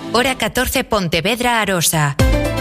Hora 14, Pontevedra, Arosa.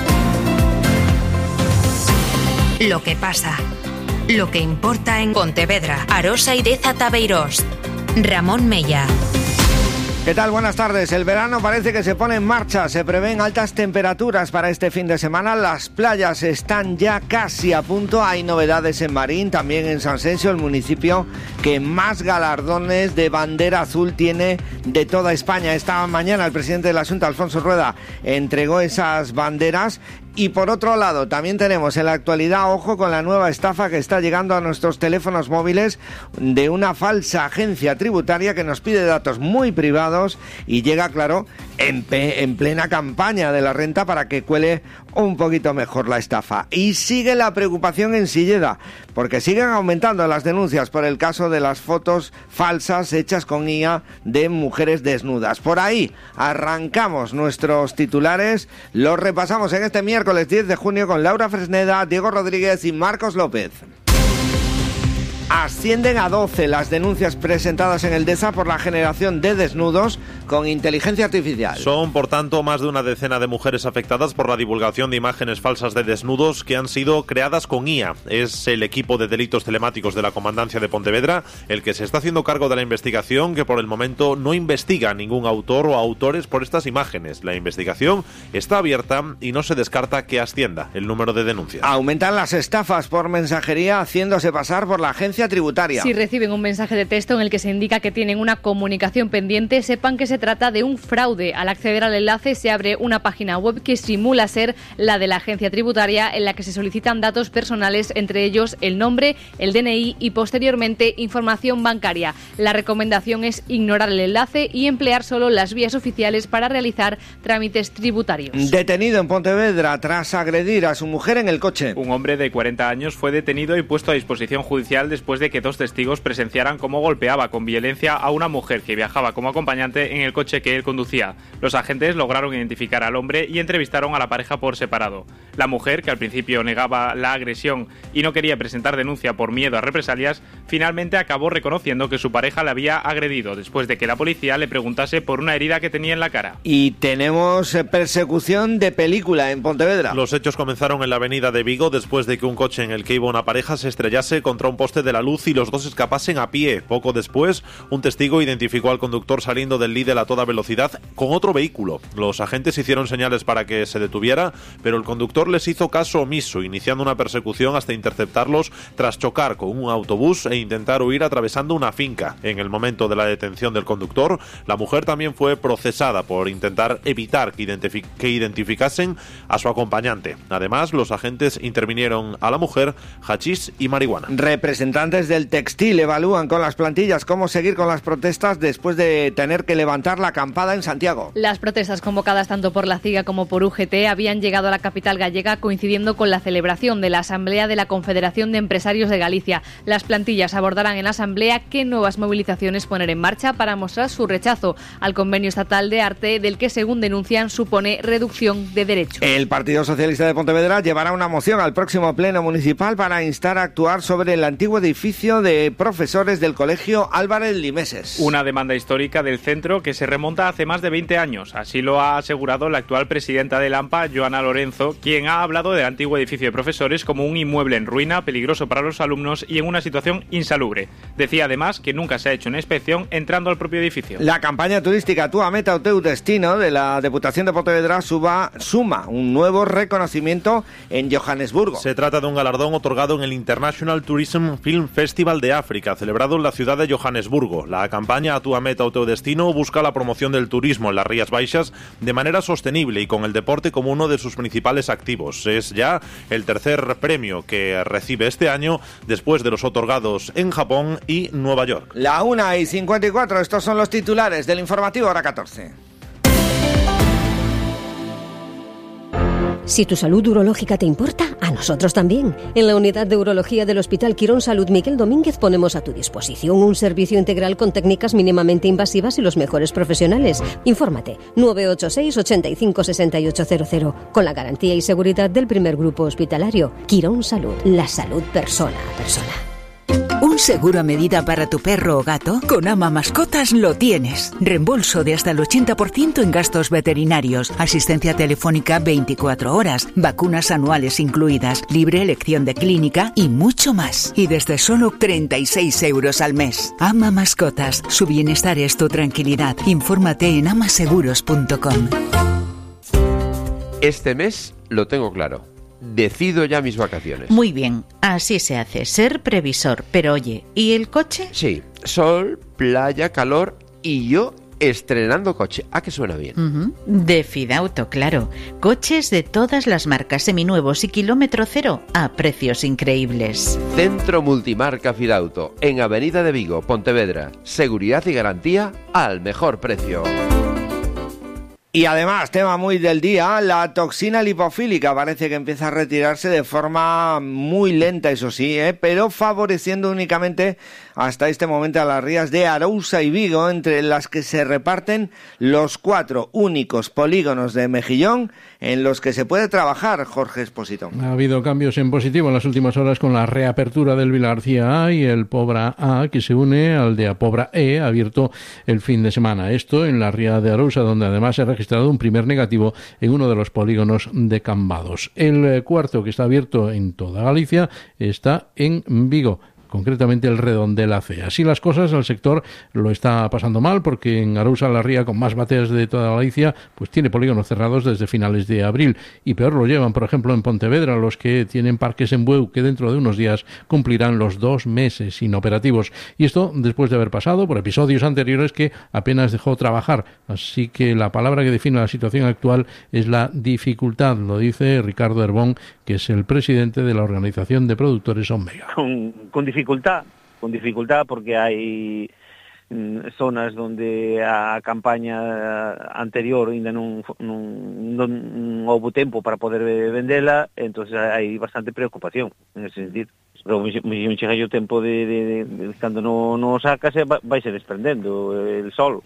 Lo que pasa. Lo que importa en Pontevedra, Arosa y Deza Tabeirós. Ramón Mella. ¿Qué tal? Buenas tardes. El verano parece que se pone en marcha. Se prevén altas temperaturas para este fin de semana. Las playas están ya casi a punto. Hay novedades en Marín, también en San Sencio, el municipio que más galardones de bandera azul tiene de toda España. Esta mañana el presidente de la Xunta, Alfonso Rueda, entregó esas banderas. Y por otro lado, también tenemos en la actualidad, ojo con la nueva estafa que está llegando a nuestros teléfonos móviles de una falsa agencia tributaria que nos pide datos muy privados y llega, claro, en plena campaña de la renta para que cuele un poquito mejor la estafa. Y sigue la preocupación en Silleda, porque siguen aumentando las denuncias por el caso de las fotos falsas hechas con IA de mujeres desnudas. Por ahí arrancamos nuestros titulares, los repasamos en este miércoles 10 de junio con Laura Fresneda, Diego Rodríguez y Marcos López. Ascienden a 12 las denuncias presentadas en el DESA por la generación de desnudos con inteligencia artificial. Son, por tanto, más de una decena de mujeres afectadas por la divulgación de imágenes falsas de desnudos que han sido creadas con IA. Es el equipo de delitos telemáticos de la Comandancia de Pontevedra el que se está haciendo cargo de la investigación, que por el momento no investiga a ningún autor o autores por estas imágenes. La investigación está abierta y no se descarta que ascienda el número de denuncias. Aumentan las estafas por mensajería haciéndose pasar por la agencia tributaria. Si reciben un mensaje de texto en el que se indica que tienen una comunicación pendiente, sepan que se trata de un fraude. Al acceder al enlace se abre una página web que simula ser la de la agencia tributaria, en la que se solicitan datos personales, entre ellos el nombre, el DNI y posteriormente información bancaria. La recomendación es ignorar el enlace y emplear solo las vías oficiales para realizar trámites tributarios. Detenido en Pontevedra tras agredir a su mujer en el coche. Un hombre de 40 años fue detenido y puesto a disposición judicial después de que 2 testigos presenciaran cómo golpeaba con violencia a una mujer que viajaba como acompañante en el coche que él conducía. Los agentes lograron identificar al hombre y entrevistaron a la pareja por separado. La mujer, que al principio negaba la agresión y no quería presentar denuncia por miedo a represalias, finalmente acabó reconociendo que su pareja la había agredido después de que la policía le preguntase por una herida que tenía en la cara. Y tenemos persecución de película en Pontevedra. Los hechos comenzaron en la avenida de Vigo después de que un coche en el que iba una pareja se estrellase contra un poste de la luz y los dos escapasen a pie. Poco después, un testigo identificó al conductor saliendo del Lidl a toda velocidad con otro vehículo. Los agentes hicieron señales para que se detuviera, pero el conductor les hizo caso omiso, iniciando una persecución hasta interceptarlos tras chocar con un autobús e intentar huir atravesando una finca. En el momento de la detención del conductor, la mujer también fue procesada por intentar evitar que identificasen a su acompañante. Además, los agentes intervinieron a la mujer, hachís y marihuana. Representantes del textil evalúan con las plantillas cómo seguir con las protestas después de tener que levantar la acampada en Santiago. Las protestas convocadas tanto por la CIGA como por UGT habían llegado a la capital gallega coincidiendo con la celebración de la Asamblea de la Confederación de Empresarios de Galicia. Las plantillas abordarán en la Asamblea qué nuevas movilizaciones poner en marcha para mostrar su rechazo al convenio estatal de arte, del que, según denuncian, supone reducción de derechos. El Partido Socialista de Pontevedra llevará una moción al próximo pleno municipal para instar a actuar sobre el antiguo edificio de profesores del Colegio Álvarez Limeses. Una demanda histórica del centro que se remonta hace más de 20 años. Así lo ha asegurado la actual presidenta del AMPA, Joana Lorenzo, quien ha hablado del antiguo edificio de profesores como un inmueble en ruina, peligroso para los alumnos y en una situación insalubre. Decía además que nunca se ha hecho una inspección entrando al propio edificio. La campaña turística Túa Meta o Teu Destino de la Diputación de Pontevedra suma un nuevo reconocimiento en Johannesburgo. Se trata de un galardón otorgado en el International Tourism Film Festival de África, celebrado en la ciudad de Johannesburgo. La campaña A Túa Meta o Teu Destino busca la promoción del turismo en las Rías Baixas de manera sostenible y con el deporte como uno de sus principales activos. Es ya el tercer premio que recibe este año, después de los otorgados en Japón y Nueva York. La 1:54, estos son los titulares del informativo Hora 14. Si tu salud urológica te importa, a nosotros también. En la unidad de urología del Hospital Quirón Salud Miguel Domínguez ponemos a tu disposición un servicio integral con técnicas mínimamente invasivas y los mejores profesionales. Infórmate 986 85 6800 con la garantía y seguridad del primer grupo hospitalario. Quirón Salud, la salud persona a persona. ¿Un seguro a medida para tu perro o gato? Con Ama Mascotas lo tienes. Reembolso de hasta el 80% en gastos veterinarios, asistencia telefónica 24 horas, vacunas anuales incluidas, libre elección de clínica y mucho más. Y desde solo 36 euros al mes. Ama Mascotas. Su bienestar es tu tranquilidad. Infórmate en amaseguros.com. Este mes lo tengo claro. Decido ya mis vacaciones. Muy bien, así se hace, ser previsor. Pero oye, ¿y el coche? Sí, sol, playa, calor y yo estrenando coche. ¿A que suena bien? De Fidauto, claro. Coches de todas las marcas, seminuevos y kilómetro cero a precios increíbles. Centro Multimarca Fidauto, en Avenida de Vigo, Pontevedra. Seguridad y garantía al mejor precio. Y además, tema muy del día, la toxina lipofílica parece que empieza a retirarse de forma muy lenta, eso sí, pero favoreciendo únicamente hasta este momento a las rías de Arousa y Vigo, entre las que se reparten los 4 únicos polígonos de Mejillón en los que se puede trabajar, Jorge Expósito. Ha habido cambios en positivo en las últimas horas con la reapertura del Vilagarcía A y el Pobra A, que se une al de Apobra E, abierto el fin de semana. Esto en la ría de Arousa, donde además se ha registrado un primer negativo en uno de los polígonos de Cambados. El cuarto, que está abierto en toda Galicia, está en Vigo, concretamente el Redondel AC. Así las cosas, el sector lo está pasando mal porque en Arousa la ría, con más bateas de toda Galicia, pues tiene polígonos cerrados desde finales de abril, y peor lo llevan, por ejemplo, en Pontevedra, los que tienen parques en Bueu, que dentro de unos días cumplirán los 2 meses inoperativos. Y esto después de haber pasado por episodios anteriores que apenas dejó trabajar. Así que la palabra que define la situación actual es la dificultad, lo dice Ricardo Herbón, que es el presidente de la Organización de Productores Omega. Con dificultad porque hay zonas donde a campaña anterior ainda non houve tempo para poder vendela, entonces hai bastante preocupación en ese sentido. Pero chega o tempo de cando non sacas vai se desprendendo el sol.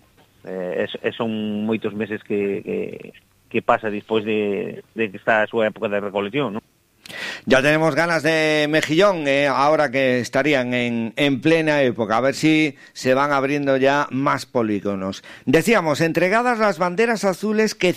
Son moitos meses que pasa despois de que está a súa época de recolección, non? Ya tenemos ganas de Mejillón, ahora que estarían en plena época, a ver si se van abriendo ya más polígonos. Decíamos, entregadas las banderas azules que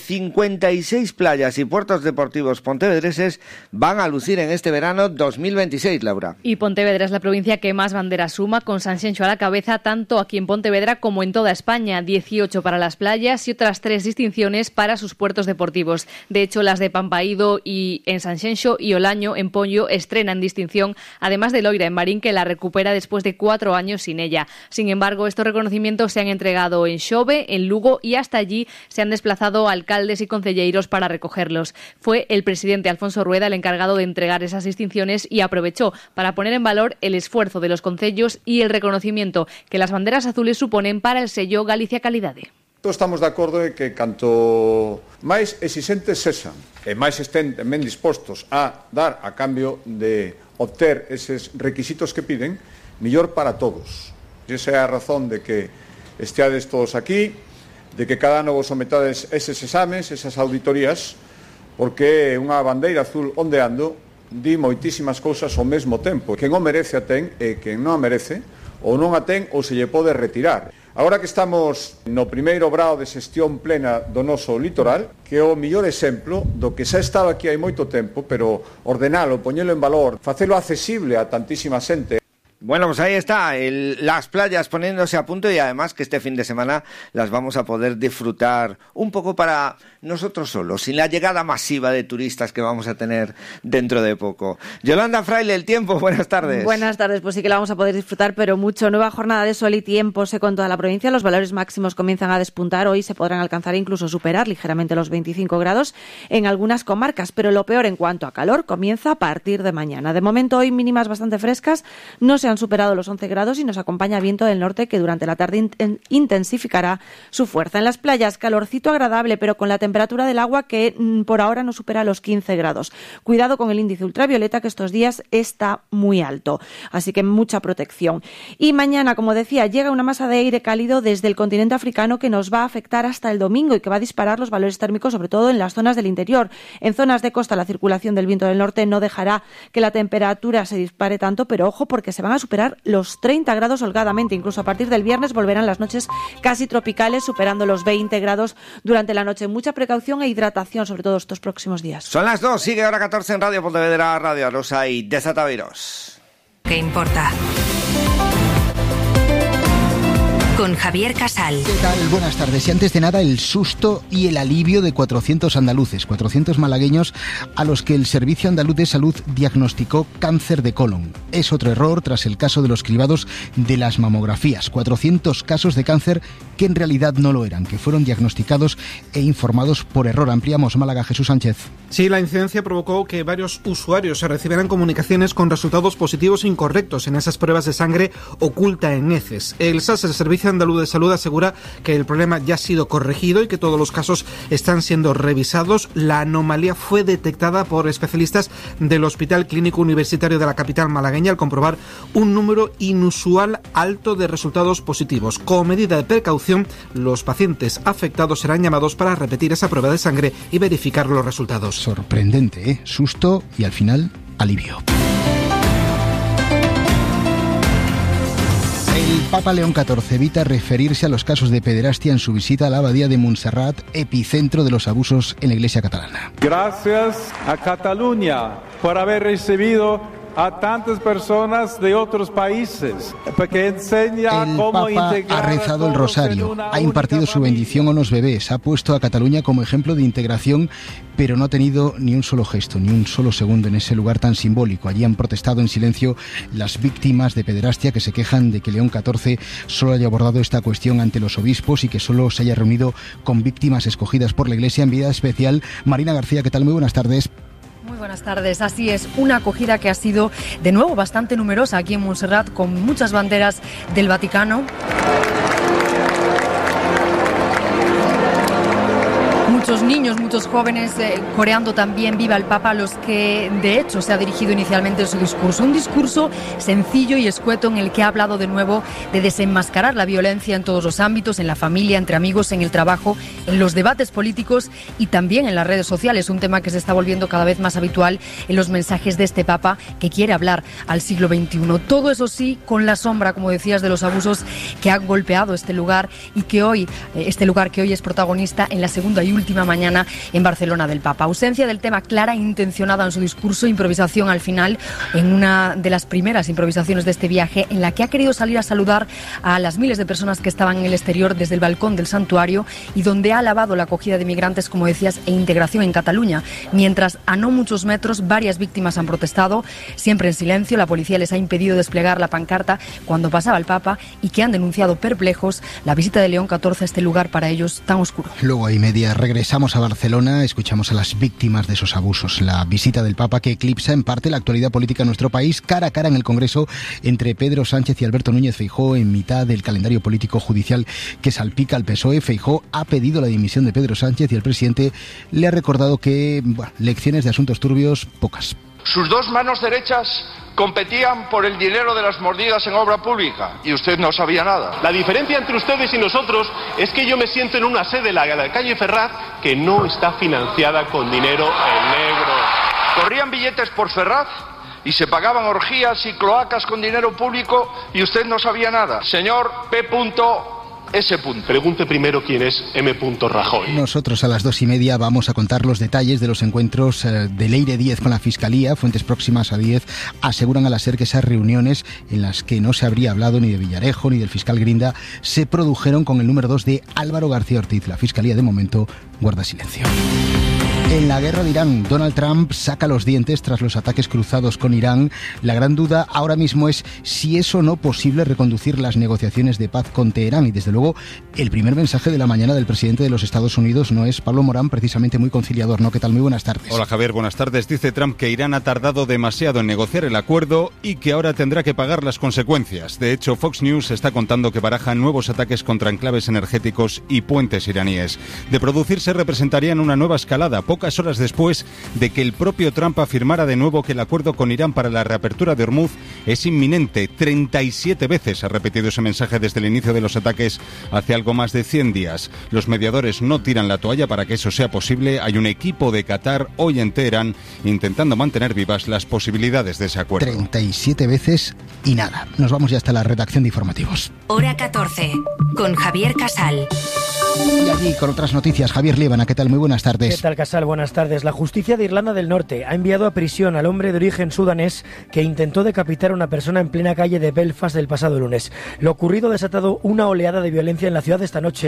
56 playas y puertos deportivos pontevedreses van a lucir en este verano 2026, Laura. Y Pontevedra es la provincia que más banderas suma, con Sanxenxo a la cabeza, tanto aquí en Pontevedra como en toda España. 18 para las playas y otras 3 distinciones para sus puertos deportivos. De hecho, las de Pampaído y en Sanxenxo y Olaño en Poño estrenan distinción, además de Loira en Marín, que la recupera después de 4 años sin ella. Sin embargo, estos reconocimientos se han entregado en Xove, en Lugo, y hasta allí se han desplazado alcaldes y concelleiros para recogerlos. Fue el presidente Alfonso Rueda el encargado de entregar esas distinciones y aprovechó para poner en valor el esfuerzo de los concellos y el reconocimiento que las banderas azules suponen para el sello Galicia Calidade. Todos estamos de acordo en que canto máis exixentes sexan e máis estén tamén dispostos a dar a cambio de obter eses requisitos que piden, mellor para todos. Esa é a razón de que esteades todos aquí, de que cada ano vos sometades eses exames, esas auditorías, porque unha bandeira azul ondeando di moitísimas cousas ao mesmo tempo. Quen o merece a ten e quen non a merece, ou non a ten ou se lle pode retirar. Agora que estamos no primeiro grao de xestión plena do noso litoral, que é o mellor exemplo do que xa estaba aquí hai moito tempo, pero ordenalo, poñelo en valor, facelo accesible a tantísima xente. Bueno, pues ahí está, las playas poniéndose a punto, y además que este fin de semana las vamos a poder disfrutar un poco para nosotros solos, sin la llegada masiva de turistas que vamos a tener dentro de poco. Yolanda Fraile, el tiempo, buenas tardes. Buenas tardes, pues sí que la vamos a poder disfrutar, pero mucho. Nueva jornada de sol y tiempo seco en toda la provincia. Los valores máximos comienzan a despuntar. Hoy se podrán alcanzar e incluso superar ligeramente los 25 grados en algunas comarcas, pero lo peor en cuanto a calor comienza a partir de mañana. De momento hoy mínimas bastante frescas, no se han superado los 11 grados y nos acompaña viento del norte que durante la tarde intensificará su fuerza. En las playas, calorcito agradable, pero con la temperatura del agua que por ahora no supera los 15 grados. Cuidado con el índice ultravioleta, que estos días está muy alto, así que mucha protección. Y mañana, como decía, llega una masa de aire cálido desde el continente africano que nos va a afectar hasta el domingo y que va a disparar los valores térmicos, sobre todo en las zonas del interior. En zonas de costa, la circulación del viento del norte no dejará que la temperatura se dispare tanto, pero ojo, porque se van a superar los 30 grados holgadamente. Incluso a partir del viernes volverán las noches casi tropicales, superando los 20 grados durante la noche. Mucha precaución e hidratación, sobre todo estos próximos días. Son las 2, sigue hora 14 en Radio Pontevedra, Radio Arosa y Deza Tabeirós. ¿Qué importa? Con Javier Casal. ¿Qué tal? Buenas tardes. Y antes de nada, el susto y el alivio de 400 andaluces, 400 malagueños a los que el Servicio Andaluz de Salud diagnosticó cáncer de colon. Es otro error tras el caso de los cribados de las mamografías. 400 casos de cáncer que en realidad no lo eran, que fueron diagnosticados e informados por error. Ampliamos Málaga, Jesús Sánchez. Sí, la incidencia provocó que varios usuarios se recibieran comunicaciones con resultados positivos incorrectos en esas pruebas de sangre oculta en heces. El SAS, el Servicio Andaluz de Salud, asegura que el problema ya ha sido corregido y que todos los casos están siendo revisados. La anomalía fue detectada por especialistas del Hospital Clínico Universitario de la capital malagueña al comprobar un número inusual alto de resultados positivos. Como medida de precaución, los pacientes afectados serán llamados para repetir esa prueba de sangre y verificar los resultados. Sorprendente, ¿eh? Susto y al final alivio. El Papa León XIV evita referirse a los casos de pederastia en su visita a la abadía de Montserrat, epicentro de los abusos en la Iglesia catalana. Gracias a Cataluña por haber recibido a tantas personas de otros países, porque enseña cómo integrar. El Papa ha rezado el rosario, ha impartido su bendición a unos bebés, ha puesto a Cataluña como ejemplo de integración, pero no ha tenido ni un solo gesto, ni un solo segundo en ese lugar tan simbólico. Allí han protestado en silencio las víctimas de pederastia que se quejan de que León XIV solo haya abordado esta cuestión ante los obispos y que solo se haya reunido con víctimas escogidas por la Iglesia. Enviada especial, Marina García, ¿qué tal? Muy buenas tardes. Muy buenas tardes. Así es, una acogida que ha sido de nuevo bastante numerosa aquí en Montserrat, con muchas banderas del Vaticano. Muchos niños, muchos jóvenes coreando también Viva el Papa, a los que de hecho se ha dirigido inicialmente en su discurso. Un discurso sencillo y escueto en el que ha hablado de nuevo de desenmascarar la violencia en todos los ámbitos, en la familia, entre amigos, en el trabajo, en los debates políticos y también en las redes sociales, un tema que se está volviendo cada vez más habitual en los mensajes de este Papa que quiere hablar al siglo XXI. Todo eso sí, con la sombra, como decías, de los abusos que han golpeado este lugar y que hoy, es protagonista en la segunda y última mañana en Barcelona del Papa. Ausencia del tema clara e intencionada en su discurso, improvisación al final, en una de las primeras improvisaciones de este viaje, en la que ha querido salir a saludar a las miles de personas que estaban en el exterior desde el balcón del santuario y donde ha alabado la acogida de migrantes, como decías, e integración en Cataluña. Mientras a no muchos metros varias víctimas han protestado, siempre en silencio. La policía les ha impedido desplegar la pancarta cuando pasaba el Papa y que han denunciado perplejos la visita de León XIV a este lugar para ellos tan oscuro. Luego hay media. Regresamos a Barcelona, escuchamos a las víctimas de esos abusos. La visita del Papa que eclipsa en parte la actualidad política en nuestro país, cara a cara en el Congreso entre Pedro Sánchez y Alberto Núñez Feijóo en mitad del calendario político judicial que salpica al PSOE. Feijóo ha pedido la dimisión de Pedro Sánchez y el presidente le ha recordado que lecciones de asuntos turbios, pocas. Sus dos manos derechas competían por el dinero de las mordidas en obra pública y usted no sabía nada. La diferencia entre ustedes y nosotros es que yo me siento en una sede, la calle Ferraz, que no está financiada con dinero en negro. Corrían billetes por Ferraz y se pagaban orgías y cloacas con dinero público y usted no sabía nada. Señor P.S. Pregunte primero quién es M. Rajoy. Nosotros a las 2:30 vamos a contar los detalles de los encuentros de Leire Díez con la Fiscalía. Fuentes próximas a Díez aseguran a la SER que esas reuniones en las que no se habría hablado ni de Villarejo ni del fiscal Grinda se produjeron con el número 2 de Álvaro García Ortiz. La Fiscalía de momento guarda silencio. En la guerra de Irán, Donald Trump saca los dientes tras los ataques cruzados con Irán. La gran duda ahora mismo es si es o no posible reconducir las negociaciones de paz con Teherán. Y desde luego, el primer mensaje de la mañana del presidente de los Estados Unidos no es Pablo Morán, precisamente muy conciliador, ¿no? ¿Qué tal? Muy buenas tardes. Hola Javier, buenas tardes. Dice Trump que Irán ha tardado demasiado en negociar el acuerdo y que ahora tendrá que pagar las consecuencias. De hecho, Fox News está contando que barajan nuevos ataques contra enclaves energéticos y puentes iraníes. De producirse, representarían una nueva escalada. pocas horas después de que el propio Trump afirmara de nuevo que el acuerdo con Irán para la reapertura de Hormuz es inminente. 37 veces ha repetido ese mensaje desde el inicio de los ataques hace algo más de 100 días. Los mediadores no tiran la toalla para que eso sea posible. Hay un equipo de Qatar hoy en Teherán intentando mantener vivas las posibilidades de ese acuerdo. 37 veces y nada. Nos vamos ya hasta la redacción de informativos. Hora 14, con Javier Casal. Y allí con otras noticias, Javier Líbana, ¿qué tal? Muy buenas tardes. ¿Qué tal, Casal? Buenas tardes. La justicia de Irlanda del Norte ha enviado a prisión al hombre de origen sudanés que intentó decapitar a una persona en plena calle de Belfast el pasado lunes. Lo ocurrido ha desatado una oleada de violencia en la ciudad esta noche.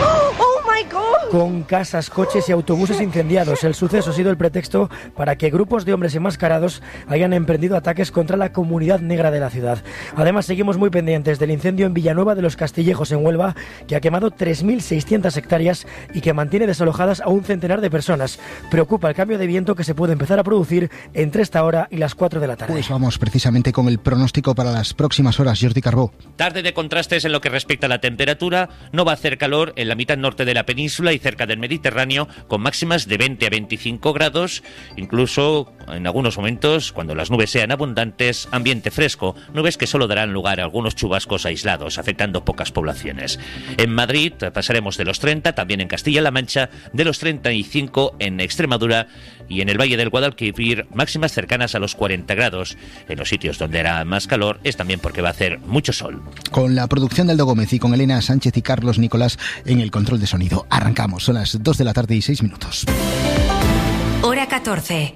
Con casas, coches y autobuses incendiados. El suceso ha sido el pretexto para que grupos de hombres enmascarados hayan emprendido ataques contra la comunidad negra de la ciudad. Además, seguimos muy pendientes del incendio en Villanueva de los Castillejos, en Huelva, que ha quemado 3.600 hectáreas y que mantiene desalojadas a un centenar de personas. Preocupa el cambio de viento que se puede empezar a producir entre esta hora y las 4 de la tarde. Pues vamos precisamente con el pronóstico para las próximas horas, Jordi Carbó. Tarde de contrastes en lo que respecta a la temperatura. No va a hacer calor en la mitad norte de la península y cerca del Mediterráneo, con máximas de 20 a 25 grados, incluso en algunos momentos, cuando las nubes sean abundantes, ambiente fresco, nubes que solo darán lugar a algunos chubascos aislados, afectando pocas poblaciones. En Madrid pasaremos de los 30, también en Castilla-La Mancha, de los 35 en Extremadura y en el Valle del Guadalquivir, máximas cercanas a los 40 grados. En los sitios donde hará más calor es también porque va a hacer mucho sol. Con la producción de Aldo Gómez y con Elena Sánchez y Carlos Nicolás en el control de sonido. Arrancamos, son las 2 de la tarde y 6 minutos. Hora 14.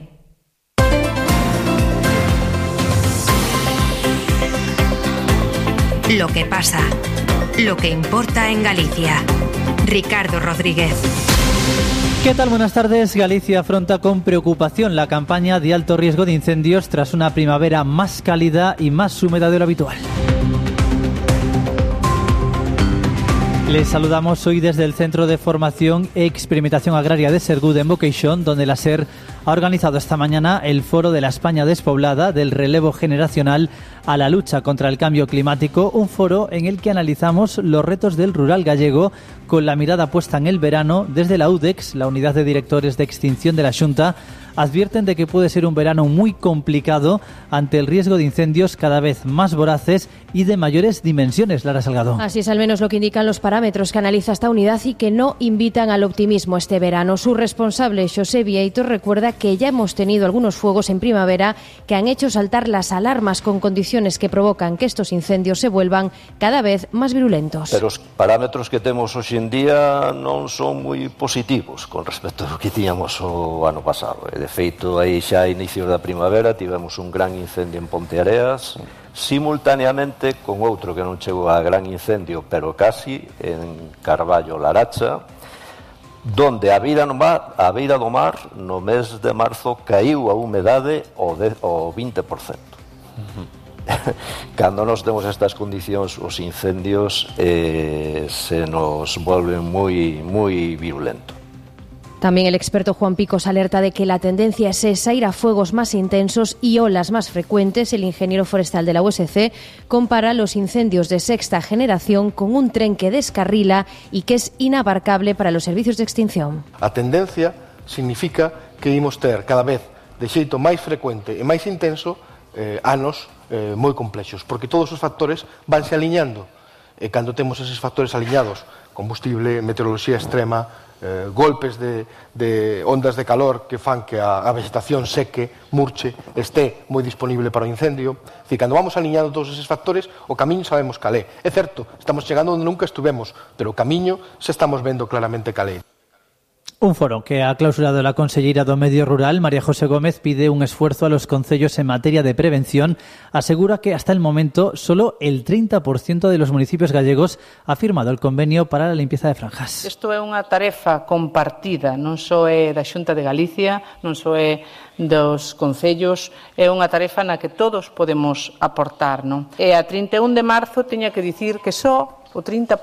Lo que pasa, lo que importa en Galicia. Ricardo Rodríguez. ¿Qué tal? Buenas tardes. Galicia afronta con preocupación la campaña de alto riesgo de incendios tras una primavera más cálida y más húmeda de lo habitual. Les saludamos hoy desde el Centro de Formación e Experimentación Agraria de Sergud en Boqueixón, donde la SER ha organizado esta mañana el Foro de la España Despoblada del Relevo Generacional a la lucha contra el cambio climático, un foro en el que analizamos los retos del rural gallego con la mirada puesta en el verano. Desde la UDEX, la Unidad de Directores de Extinción de la Xunta, advierten de que puede ser un verano muy complicado ante el riesgo de incendios cada vez más voraces y de mayores dimensiones. Lara Salgado. Así es al menos lo que indican los parámetros que analiza esta unidad y que no invitan al optimismo este verano. Su responsable, José Vieito, recuerda que ya hemos tenido algunos fuegos en primavera que han hecho saltar las alarmas con condiciones que provocan que estos incendios se vuelvan cada vez más virulentos. Pero os parámetros que temos hoxe en día non son moi positivos con respecto ao que tiñamos o ano pasado. De feito, aí xa a inicios da primavera tivemos un gran incendio en Ponteareas, simultaneamente con outro que non chegou a gran incendio, pero casi, en Carballo, Laracha, donde a beira do mar, no mes de marzo, caíu a humedade o 20%. Cando nos temos estas condicións, os incendios se nos volven moi virulentos. También el experto Juan Picos alerta de que la tendencia es esa, ir a fuegos más intensos y olas más frecuentes. El ingeniero forestal de la USC compara los incendios de sexta generación con un tren que descarrila y que es inabarcable para los servicios de extinción. A tendencia significa que imos ter cada vez de xeito máis frecuente e máis intenso anos moi complexos, porque todos os factores vanse aliñando. E cando temos eses factores aliñados, combustible, meteoroloxía extrema, golpes de ondas de calor que fan que a vegetación seque, murche, esté moi disponible para o incendio. É dicir, cando vamos aliñando todos eses factores, o camiño sabemos cal é. É certo, estamos chegando onde nunca estuvemos, pero o camiño se estamos vendo claramente cal é. Un foro que ha clausurado la consellera do Medio Rural, María José Gómez, pide un esfuerzo a los concellos en materia de prevención. Asegura que hasta el momento solo el 30% de los municipios gallegos ha firmado el convenio para la limpieza de franjas. Isto é unha tarefa compartida, non só é da Xunta de Galicia, non só é dos concellos, é unha tarefa na que todos podemos aportar, non? E a 31 de marzo teña que dicir que só o 30%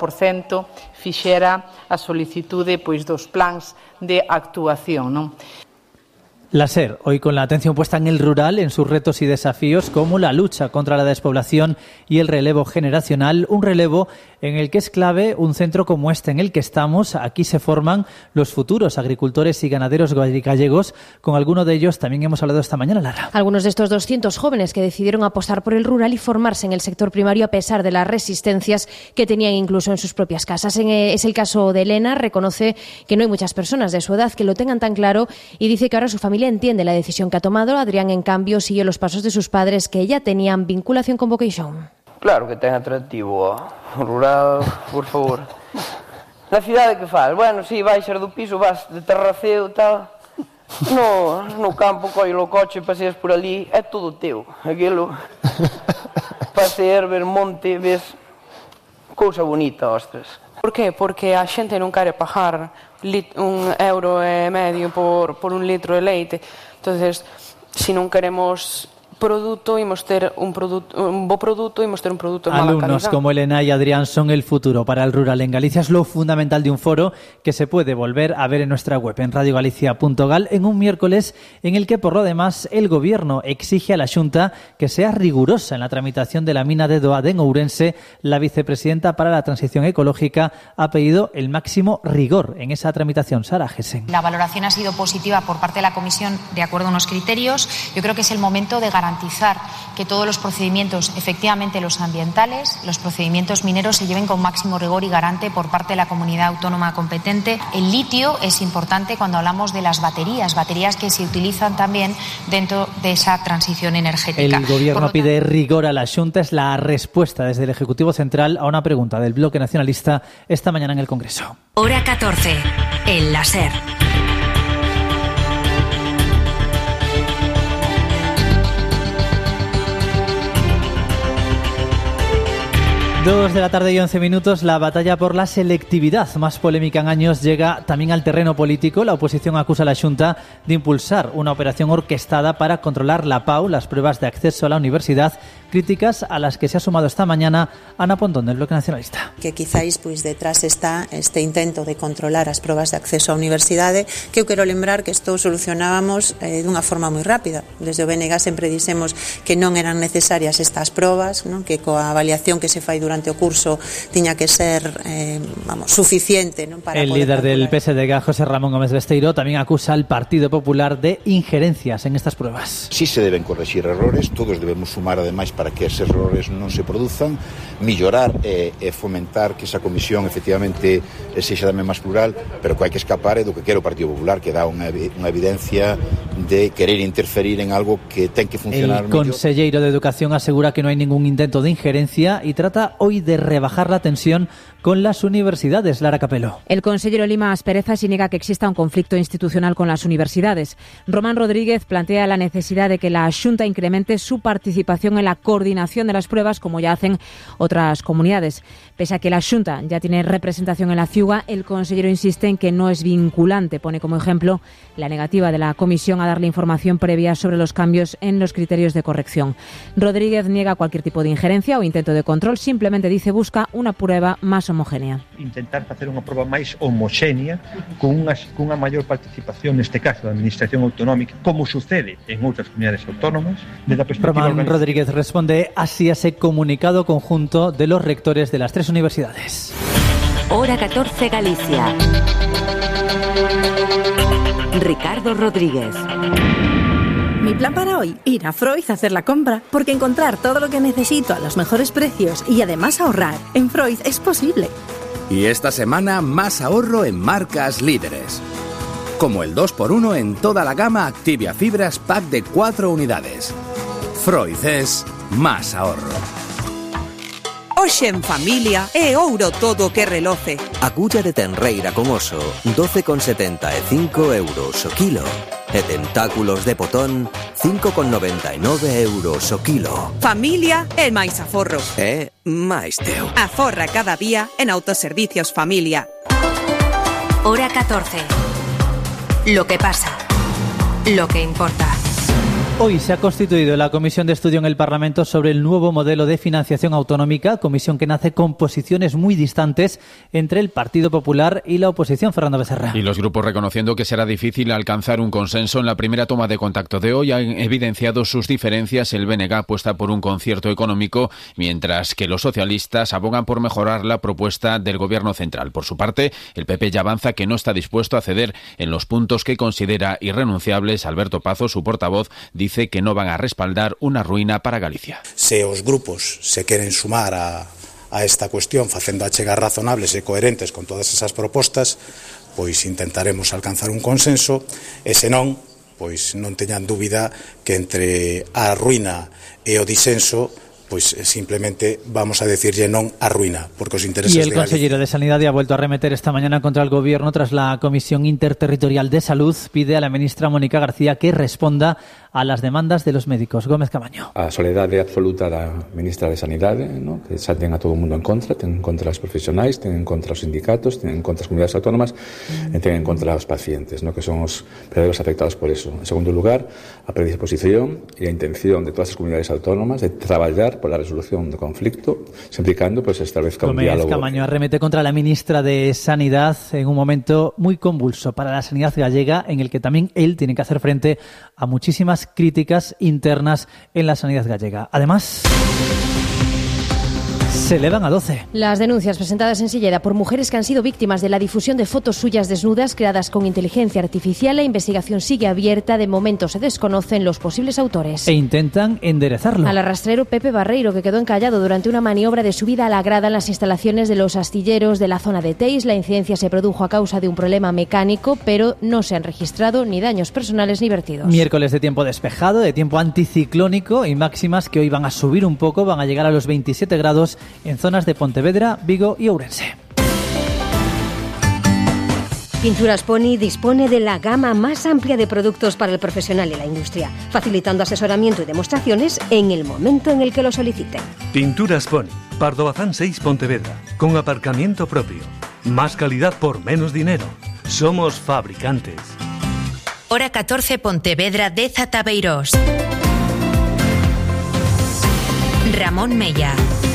fixera a solicitude pois dos plans de actuación, non? La SER, hoy con la atención puesta en el rural, en sus retos y desafíos como la lucha contra la despoblación y el relevo generacional, un relevo en el que es clave un centro como este en el que estamos. Aquí se forman los futuros agricultores y ganaderos gallegos. Con alguno de ellos también hemos hablado esta mañana, Lara. Algunos de estos 200 jóvenes que decidieron apostar por el rural y formarse en el sector primario a pesar de las resistencias que tenían incluso en sus propias casas. Es el caso de Elena, reconoce que no hay muchas personas de su edad que lo tengan tan claro y dice que ahora su familia entiende la decisión que ha tomado. Adrián, en cambio, sigue los pasos de sus padres que ya tenían vinculación con Vocation. Claro que ten atractivo o rural, por favor. Na cidade que faz? Bueno, si, baixas do piso, vas de terraceo e tal. No campo, colles o coche, paseas por ali, é todo teu. Aquilo, pasear, ver monte, ves cousa bonita, ostras. Por qué? Porque a xente non quere pagar €1,5 por un litro de leite. Entonces, si non queremos producto, imos ter un bo produto, imos ter un produto de mala calidad. Alumnos como Elena y Adrián son el futuro para el rural en Galicia. Es lo fundamental de un foro que se puede volver a ver en nuestra web, en radiogalicia.gal, en un miércoles en el que, por lo demás, el Gobierno exige a la Xunta que sea rigurosa en la tramitación de la mina de Doade en Ourense. La vicepresidenta para la Transición Ecológica ha pedido el máximo rigor en esa tramitación. Sara Gesen. La valoración ha sido positiva por parte de la Comisión de acuerdo a unos criterios. Yo creo que es el momento de garantizar que todos los procedimientos, efectivamente los ambientales, los procedimientos mineros, se lleven con máximo rigor y garante por parte de la comunidad autónoma competente. El litio es importante cuando hablamos de las baterías que se utilizan también dentro de esa transición energética. El Gobierno pide rigor a la Xunta. Es la respuesta desde el Ejecutivo Central a una pregunta del Bloque Nacionalista esta mañana en el Congreso. Hora 14, en la SER. 2 de la tarde y 11 minutos. La batalla por la selectividad más polémica en años llega también al terreno político. La oposición acusa a la Xunta de impulsar una operación orquestada para controlar la PAU, las pruebas de acceso a la universidad, críticas a las que se ha sumado esta mañana Ana Pontón, del Bloque Nacionalista. Que quizáis detrás está este intento de controlar as probas de acceso á universidade, que eu quero lembrar que isto solucionábamos dunha forma moi rápida. Desde o BNG sempre dixemos que non eran necesarias estas probas, non? Que coa avaliación que se fai durante o curso tiña que ser suficiente, non? Para el líder del PSDG, José Ramón Gómez Besteiro, también acusa al Partido Popular de injerencias en estas pruebas. Sí se deben corregir errores, todos debemos sumar ademais para que esos errores non se produzan, mellorar e fomentar que esa comisión efectivamente sexa tamén máis plural, pero que hai que escapar é do que quere o Partido Popular, que dá unha evidencia de querer interferir en algo que ten que funcionar mellor. El conselleiro de Educación asegura que no hay ningún intento de injerencia y trata hoy de rebajar la tensión con las universidades. Lara Capelo. El consejero Lima Aspereza sí niega que exista un conflicto institucional con las universidades. Román Rodríguez plantea la necesidad de que la Xunta incremente su participación en la coordinación de las pruebas, como ya hacen otras comunidades. Pese a que la Xunta ya tiene representación en la CIUGA, el consejero insiste en que no es vinculante. Pone como ejemplo la negativa de la Comisión a darle información previa sobre los cambios en los criterios de corrección. Rodríguez niega cualquier tipo de injerencia o intento de control, simplemente dice busca una prueba más homogénea. Intentar facer unha proba máis homogénea con unha maior participación, neste caso, da Administración Autonómica, como sucede en outras comunidades autónomas. Román Rodríguez responde así a ese comunicado conjunto de los rectores de las 3 universidades. Hora 14 Galicia. Ricardo Rodríguez. Mi plan para hoy, ir a Freud a hacer la compra, porque encontrar todo lo que necesito a los mejores precios y además ahorrar en Freud es posible. Y esta semana más ahorro en marcas líderes. Como el 2x1 en toda la gama Activia Fibras Pack de 4 unidades. Freud es más ahorro. Hoxe en familia é ouro todo que reloce. Agulla de tenreira con oso, 12,75 euros o kilo. E tentáculos de potón, 5,99 euros o kilo. Familia é máis aforro. É máis teu. Aforra cada día en Autoservicios Familia. Hora 14. Lo que pasa. Lo que importa. Hoy se ha constituido la Comisión de Estudio en el Parlamento sobre el nuevo modelo de financiación autonómica, comisión que nace con posiciones muy distantes entre el Partido Popular y la oposición. Fernando Becerra. Y los grupos, reconociendo que será difícil alcanzar un consenso en la primera toma de contacto de hoy, han evidenciado sus diferencias. El BNG apuesta por un concierto económico, mientras que los socialistas abogan por mejorar la propuesta del Gobierno central. Por su parte, el PP ya avanza que no está dispuesto a ceder en los puntos que considera irrenunciables. Alberto Pazo, su portavoz, dice que no van a respaldar una ruína para Galicia. Se os grupos se queren sumar a esta cuestión facendo achegas razonables e coherentes con todas esas propostas, pois intentaremos alcanzar un consenso, e senón, pois non teñan dúbida que entre a ruína e o disenso, pues simplemente vamos a decirle non a ruina, porque os intereses de Galicia. Y el consejero de Sanidad ha vuelto a arremeter esta mañana contra el Gobierno tras la Comisión Interterritorial de Salud. Pide a la ministra Mónica García que responda a las demandas de los médicos. Gómez Camaño. A soledade absoluta da ministra de Sanidade, ¿no? Que salten a todo o mundo en contra, ten en contra os profesionais, ten en contra os sindicatos, ten en contra as comunidades autónomas e ten en contra os pacientes, ¿no? Que son os verdadeiros afectados por eso. En segundo lugar, a predisposición e a intención de todas as comunidades autónomas de traballar por la resolución do conflicto, sempre e cando pues, establezca un diálogo. Camaño arremete contra la ministra de Sanidad en un momento muy convulso para la sanidad gallega, en el que también él tiene que hacer frente a muchísimas críticas internas en la sanidad gallega. Además, se elevan a 12. Las denuncias presentadas en Silleda por mujeres que han sido víctimas de la difusión de fotos suyas desnudas creadas con inteligencia artificial. La investigación sigue abierta. De momento se desconocen los posibles autores. E intentan enderezarlo. Al arrastrero Pepe Barreiro, que quedó encallado durante una maniobra de subida a la grada en las instalaciones de los astilleros de la zona de Teis. La incidencia se produjo a causa de un problema mecánico, pero no se han registrado ni daños personales ni vertidos. Miércoles de tiempo despejado, de tiempo anticiclónico y máximas que hoy van a subir un poco, van a llegar a los 27 grados en zonas de Pontevedra, Vigo y Ourense. Pinturas Pony dispone de la gama más amplia de productos para el profesional y la industria, facilitando asesoramiento y demostraciones en el momento en el que lo soliciten. Pinturas Pony, Pardo Bazán 6, Pontevedra, con aparcamiento propio. Más calidad por menos dinero. Somos fabricantes. Hora 14, Pontevedra, Deza, Tabeirós. Ramón Mella.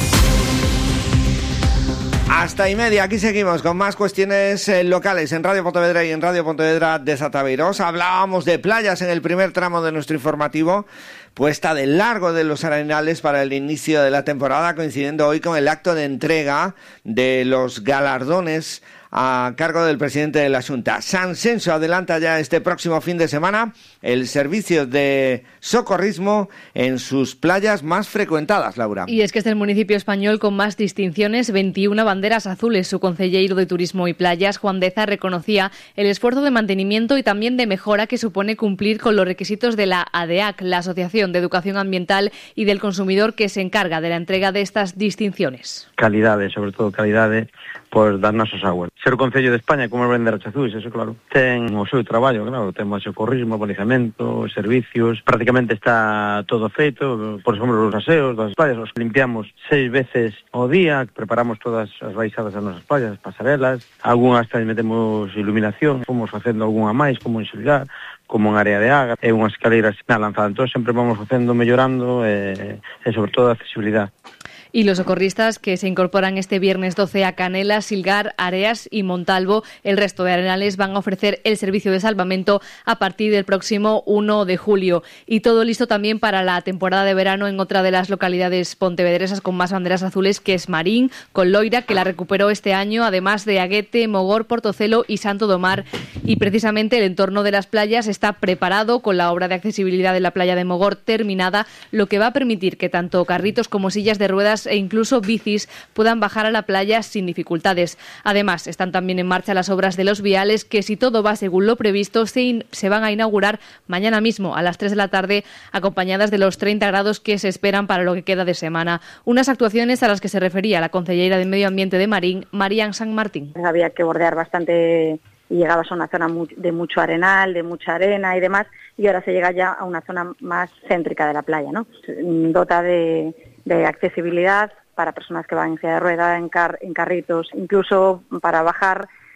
Hasta y media, aquí seguimos con más cuestiones locales en Radio Pontevedra y en Radio Pontevedra de Zatabeirós. Hablábamos de playas en el primer tramo de nuestro informativo, puesta de largo de los Arenales para el inicio de la temporada, coincidiendo hoy con el acto de entrega de los galardones a cargo del presidente de la Xunta. San Censo adelanta ya este próximo fin de semana el servicio de socorrismo en sus playas más frecuentadas, Laura. Y es que es el municipio español con más distinciones, 21 banderas azules. Su concelleiro de Turismo y Playas, Juan Deza, reconocía el esfuerzo de mantenimiento y también de mejora que supone cumplir con los requisitos de la ADEAC, la Asociación de Educación Ambiental y del Consumidor, que se encarga de la entrega de estas distinciones. Calidade, sobre todo calidade, pois das nosas aguas. Ser o Concello de España como banderas azuis, eso claro, ten o seu traballo, claro, temos socorrismo, balizamento, servicios, prácticamente está todo feito, por exemplo, os aseos das playas, os limpiamos 6 veces ao día, preparamos todas as baixadas das nosas playas, as pasarelas, algunhas tamén metemos iluminación, fomos facendo algunha máis, como en Xulgar, como en área de Agra, e unhas escaleras na lanzada, entón sempre vamos facendo, mellorando, e sobre todo a accesibilidade. Y los socorristas que se incorporan este viernes 12 a Canela, Silgar, Areas y Montalvo, el resto de Arenales, van a ofrecer el servicio de salvamento a partir del próximo 1 de julio. Y todo listo también para la temporada de verano en otra de las localidades pontevedresas con más banderas azules, que es Marín, con Loira, que la recuperó este año, además de Aguete, Mogor, Portocelo y Santo Domar. Y precisamente el entorno de las playas está preparado con la obra de accesibilidad de la playa de Mogor terminada, lo que va a permitir que tanto carritos como sillas de ruedas e incluso bicis puedan bajar a la playa sin dificultades. Además, están también en marcha las obras de los viales, que si todo va según lo previsto, se van a inaugurar mañana mismo a las 3 de la tarde, acompañadas de los 30 grados que se esperan para lo que queda de semana. Unas actuaciones a las que se refería la concejera de Medio Ambiente de Marín, Marían San Martín. Había que bordear bastante y llegabas a una zona de mucho arenal, de mucha arena y demás, y ahora se llega ya a una zona más céntrica de la playa, ¿no? Dota de accesibilidad para personas que van en silla de rueda, en carritos, incluso para bajar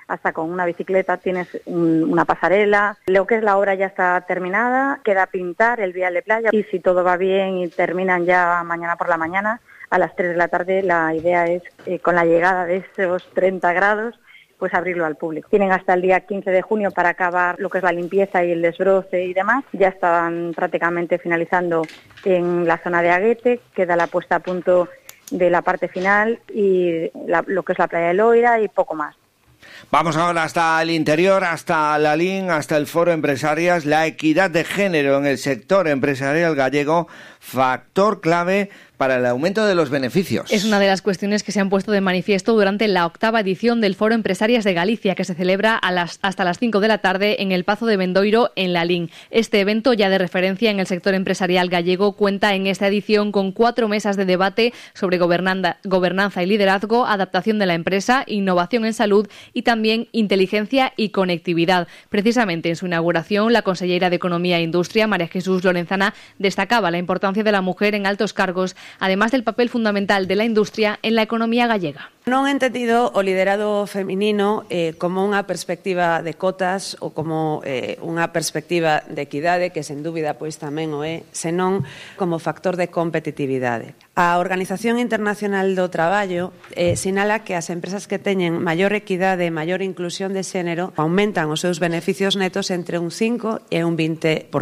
hasta con una bicicleta tienes una pasarela. Lo que es la obra ya está terminada, queda pintar el vial de playa y si todo va bien y terminan ya mañana por la mañana, a las 3 de la tarde la idea es, con la llegada de esos 30 grados, pues abrirlo al público. Tienen hasta el día 15 de junio para acabar lo que es la limpieza y el desbroce y demás. Ya están prácticamente finalizando en la zona de Aguete, queda la puesta a punto de la parte final y lo que es la playa de Loira y poco más. Vamos ahora hasta el interior, hasta la LIN, hasta el Foro Empresarias. La equidad de género en el sector empresarial gallego, factor clave para el aumento de los beneficios. Es una de las cuestiones que se han puesto de manifiesto durante la 8ª edición del Foro Empresarias de Galicia, que se celebra hasta las 5 de la tarde en el Pazo de Bendoiro, en Lalín. Este evento, ya de referencia en el sector empresarial gallego, cuenta en esta edición con 4 mesas de debate sobre gobernanza y liderazgo, adaptación de la empresa, innovación en salud y también inteligencia y conectividad. Precisamente en su inauguración, la consellera de Economía e Industria, María Jesús Lorenzana, destacaba la importancia de la mujer en altos cargos, además del papel fundamental de la industria en la economía gallega. Non he entendido o liderado feminino como unha perspectiva de cotas ou como unha perspectiva de equidade, que sen dúbida pois tamén o é, senón como factor de competitividade. A Organización Internacional do Traballo sinala que as empresas que teñen maior equidade e maior inclusión de xénero aumentan os seus beneficios netos entre un 5 e un 20%.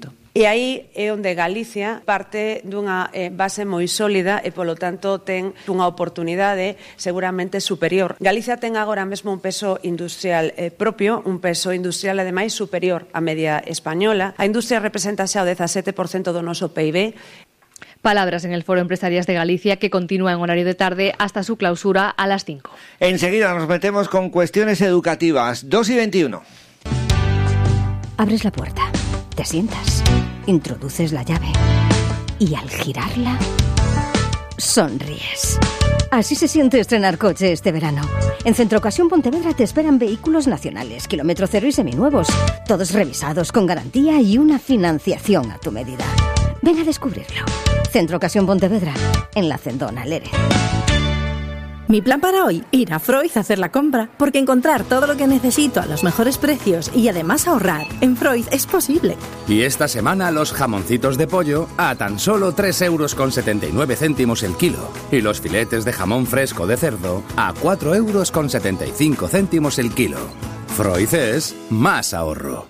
E aí é onde Galicia parte dunha base moi sólida e, polo tanto, ten unha oportunidade seguramente superior. Galicia ten agora mesmo un peso industrial propio, un peso industrial, ademais, superior á media española. A industria representa xa o 17% do noso PIB. Palabras en el Foro Empresarias de Galicia, que continúa en horario de tarde hasta su clausura a las 5. Enseguida nos metemos con cuestiones educativas. 2:21. Abres la puerta. Te sientas, introduces la llave y al girarla, sonríes. Así se siente estrenar coche este verano. En Centro Ocasión Pontevedra te esperan vehículos nacionales, kilómetro cero y seminuevos, todos revisados con garantía y una financiación a tu medida. Ven a descubrirlo. Centro Ocasión Pontevedra, en la Cendona Lérez. Mi plan para hoy, ir a Freud a hacer la compra, porque encontrar todo lo que necesito a los mejores precios y además ahorrar en Freud es posible. Y esta semana los jamoncitos de pollo a tan solo 3,79 € el kilo. Y los filetes de jamón fresco de cerdo a 4,75 € el kilo. Freud es más ahorro.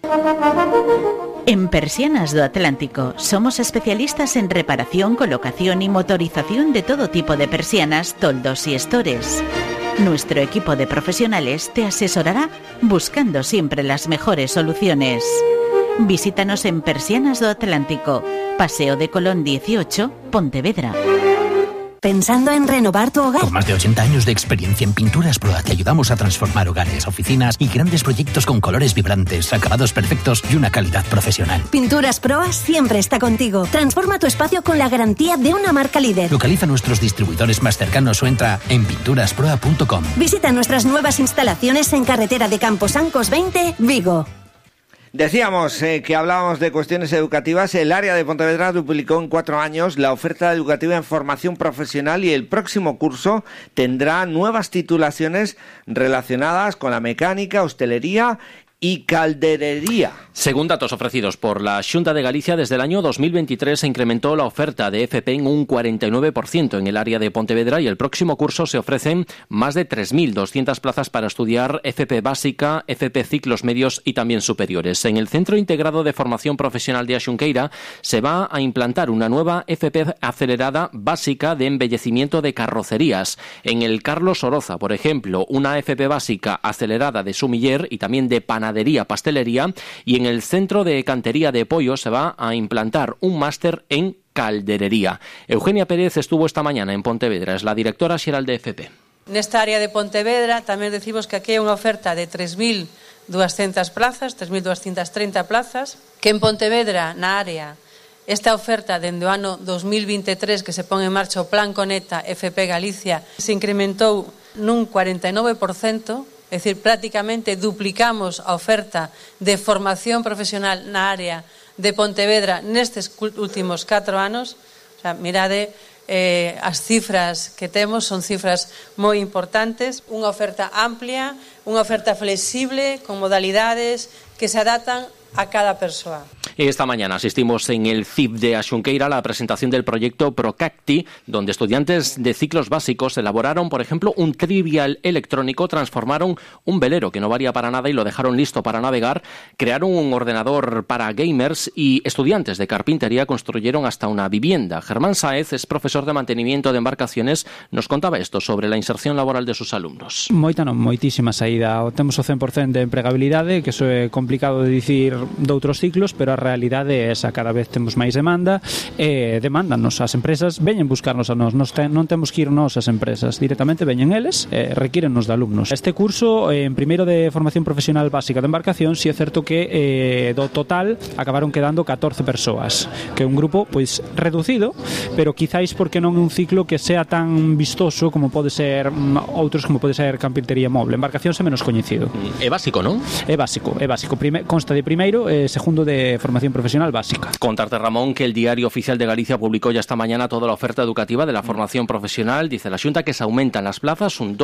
En Persianas do Atlántico somos especialistas en reparación, colocación y motorización de todo tipo de persianas, toldos y estores. Nuestro equipo de profesionales te asesorará buscando siempre las mejores soluciones. Visítanos en Persianas do Atlántico, Paseo de Colón 18, Pontevedra. ¿Pensando en renovar tu hogar? Con más de 80 años de experiencia en Pinturas Proa te ayudamos a transformar hogares, oficinas y grandes proyectos con colores vibrantes, acabados perfectos y una calidad profesional. Pinturas Proa siempre está contigo. Transforma tu espacio con la garantía de una marca líder. Localiza nuestros distribuidores más cercanos o entra en pinturasproa.com. Visita nuestras nuevas instalaciones en carretera de Camposancos 20, Vigo. Decíamos que hablábamos de cuestiones educativas. El área de Pontevedra duplicó en 4 años la oferta educativa en formación profesional y el próximo curso tendrá nuevas titulaciones relacionadas con la mecánica, hostelería y calderería. Según datos ofrecidos por la Xunta de Galicia, desde el año 2023 se incrementó la oferta de FP en un 49% en el área de Pontevedra y el próximo curso se ofrecen más de 3.200 plazas para estudiar FP básica, FP ciclos medios y también superiores. En el Centro Integrado de Formación Profesional de Axunqueira se va a implantar una nueva FP acelerada básica de embellecimiento de carrocerías. En el Carlos Oroza, por ejemplo, una FP básica acelerada de sumiller y también de panadería, pastelería, y en el Centro de Cantería de Pollo se va a implantar un máster en calderería. Eugenia Pérez estuvo esta mañana en Pontevedra, es la directora xeral de FP. Nesta área de Pontevedra tamén decimos que aquí hai unha oferta de 3.200 plazas, 3.230 plazas, que en Pontevedra, na área, esta oferta dende o ano 2023 que se pon en marcha o Plan Conecta FP Galicia se incrementou nun 49%, é dicir, prácticamente duplicamos a oferta de formación profesional na área de Pontevedra nestes últimos 4 anos. O sea, mirade as cifras que temos son cifras moi importantes, unha oferta amplia, unha oferta flexible, con modalidades que se adaptan a cada persoa. Esta mañana asistimos en el CIP de Axunqueira a la presentación del proyecto Procacti, donde estudiantes de ciclos básicos elaboraron, por ejemplo, un trivial electrónico, transformaron un velero que no valía para nada y lo dejaron listo para navegar, crearon un ordenador para gamers y estudiantes de carpintería construyeron hasta una vivienda. Germán Sáez es profesor de mantenimiento de embarcaciones, nos contaba esto sobre la inserción laboral de sus alumnos. Moitísima saída. Temos o 100% de empregabilidade, que iso é complicado de dicir de outros ciclos, pero a realidade é esa, cada vez temos máis demanda e demándanos as empresas, veñen buscarnos a nós, non temos que ir nós as empresas, directamente veñen eles e requírennos de alumnos. Este curso, en primeiro de formación profesional básica de embarcación, si é certo que do total acabaron quedando 14 persoas, que é un grupo pois reducido, pero quizáis porque non é un ciclo que sea tan vistoso como pode ser outros, como pode ser carpintería moble. Embarcación é menos coñecido. É básico, non? É básico. Consta de primeiro e segundo de formación profesional básica. Contarte, Ramón, que el Diario Oficial de Galicia publicó ya esta mañana toda la oferta educativa de la formación profesional. Dice la Xunta que se aumentan las plazas un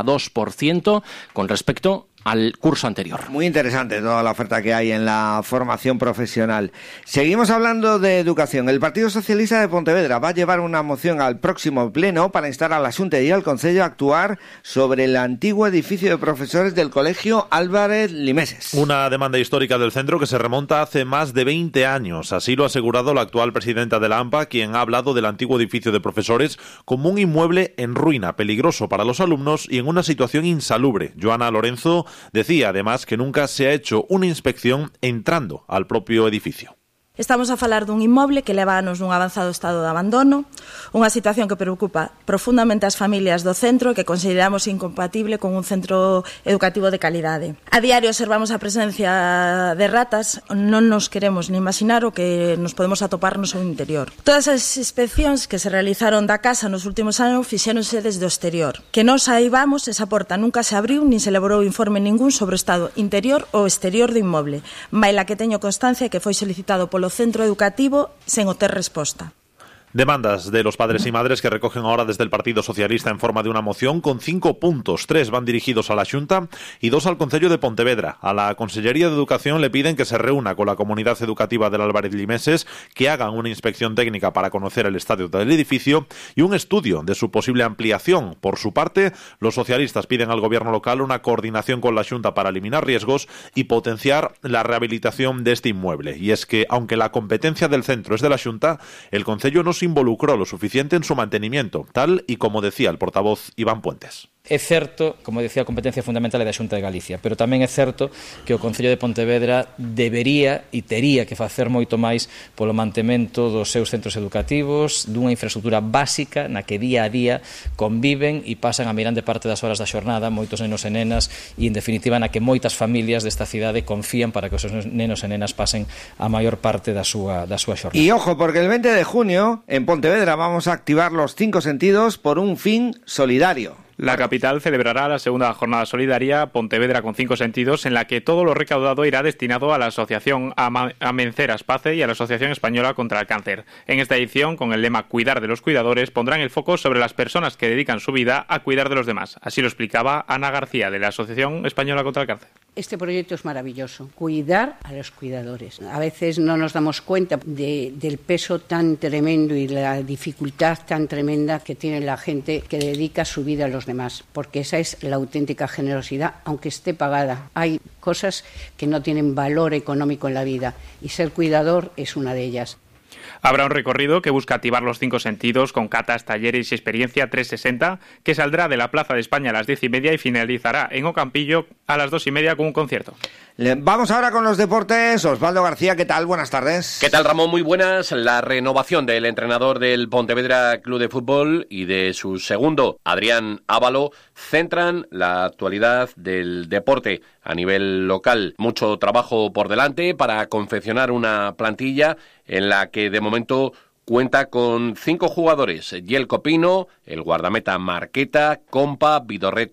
2,2% con respecto al curso anterior. Muy interesante toda la oferta que hay en la formación profesional. Seguimos hablando de educación. El Partido Socialista de Pontevedra va a llevar una moción al próximo pleno para instar a la Xunta y al Concello a actuar sobre el antiguo edificio de profesores del Colegio Álvarez Limeses. Una demanda histórica del centro que se remonta hace más de 20 años. Así lo ha asegurado la actual presidenta de la AMPA, quien ha hablado del antiguo edificio de profesores como un inmueble en ruina, peligroso para los alumnos y en una situación insalubre. Joana Lorenzo decía además que nunca se ha hecho una inspección entrando al propio edificio. Estamos a falar dun inmoble que leva anos nun avanzado estado de abandono, unha situación que preocupa profundamente as familias do centro e que consideramos incompatible con un centro educativo de calidade. A diario observamos a presencia de ratas, non nos queremos ni imaginar o que nos podemos atopar no seu interior. Todas as inspeccións que se realizaron da casa nos últimos anos fixéronse desde o exterior. Que nós saibamos, esa porta nunca se abriu nin se elaborou informe ningún sobre o estado interior ou exterior do inmoble, maila que teño constancia que foi solicitado polo centro educativo sen obter resposta. Demandas de los padres y madres que recogen ahora desde el Partido Socialista en forma de una moción con 5 puntos. 3 van dirigidos a la Xunta y 2 al Concello de Pontevedra. A la Consellería de Educación le piden que se reúna con la comunidad educativa del Álvarez Limeses, que hagan una inspección técnica para conocer el estado del edificio y un estudio de su posible ampliación. Por su parte, los socialistas piden al gobierno local una coordinación con la Xunta para eliminar riesgos y potenciar la rehabilitación de este inmueble. Y es que, aunque la competencia del centro es de la Xunta, el Concello no se involucró lo suficiente en su mantenimiento, tal y como decía el portavoz Iván Puentes. É certo, como decía, a competencia fundamental é da Xunta de Galicia, pero tamén é certo que o Concello de Pontevedra debería e tería que facer moito máis polo mantemento dos seus centros educativos, dunha infraestructura básica na que día a día conviven e pasan a mirande parte das horas da xornada moitos nenos e nenas e, en definitiva, na que moitas familias desta cidade confían para que os seus nenos e nenas pasen a maior parte da súa xornada. Y ojo, porque el 20 de junio en Pontevedra vamos a activar los 5 sentidos por un fin solidario. La capital celebrará la segunda jornada solidaria Pontevedra con 5 sentidos, en la que todo lo recaudado irá destinado a la Asociación Amenceras Pace y a la Asociación Española contra el Cáncer. En esta edición, con el lema Cuidar de los cuidadores, pondrán el foco sobre las personas que dedican su vida a cuidar de los demás. Así lo explicaba Ana García, de la Asociación Española contra el Cáncer. Este proyecto es maravilloso, cuidar a los cuidadores. A veces no nos damos cuenta del peso tan tremendo y la dificultad tan tremenda que tiene la gente que dedica su vida a los demás, porque esa es la auténtica generosidad, aunque esté pagada. Hay cosas que no tienen valor económico en la vida y ser cuidador es una de ellas. Habrá un recorrido que busca activar los 5 sentidos con catas, talleres y experiencia 360 que saldrá de la Plaza de España a las 10:30 y finalizará en Ocampillo a las 2:30 con un concierto. Vamos ahora con los deportes. Osvaldo García, ¿qué tal? Buenas tardes. ¿Qué tal, Ramón? Muy buenas. La renovación del entrenador del Pontevedra Club de Fútbol y de su segundo, Adrián Ávalo, centran la actualidad del deporte a nivel local. Mucho trabajo por delante para confeccionar una plantilla en la que de momento cuenta con 5 jugadores: Yelko Pino, el guardameta Marqueta, Compa, Vidorreta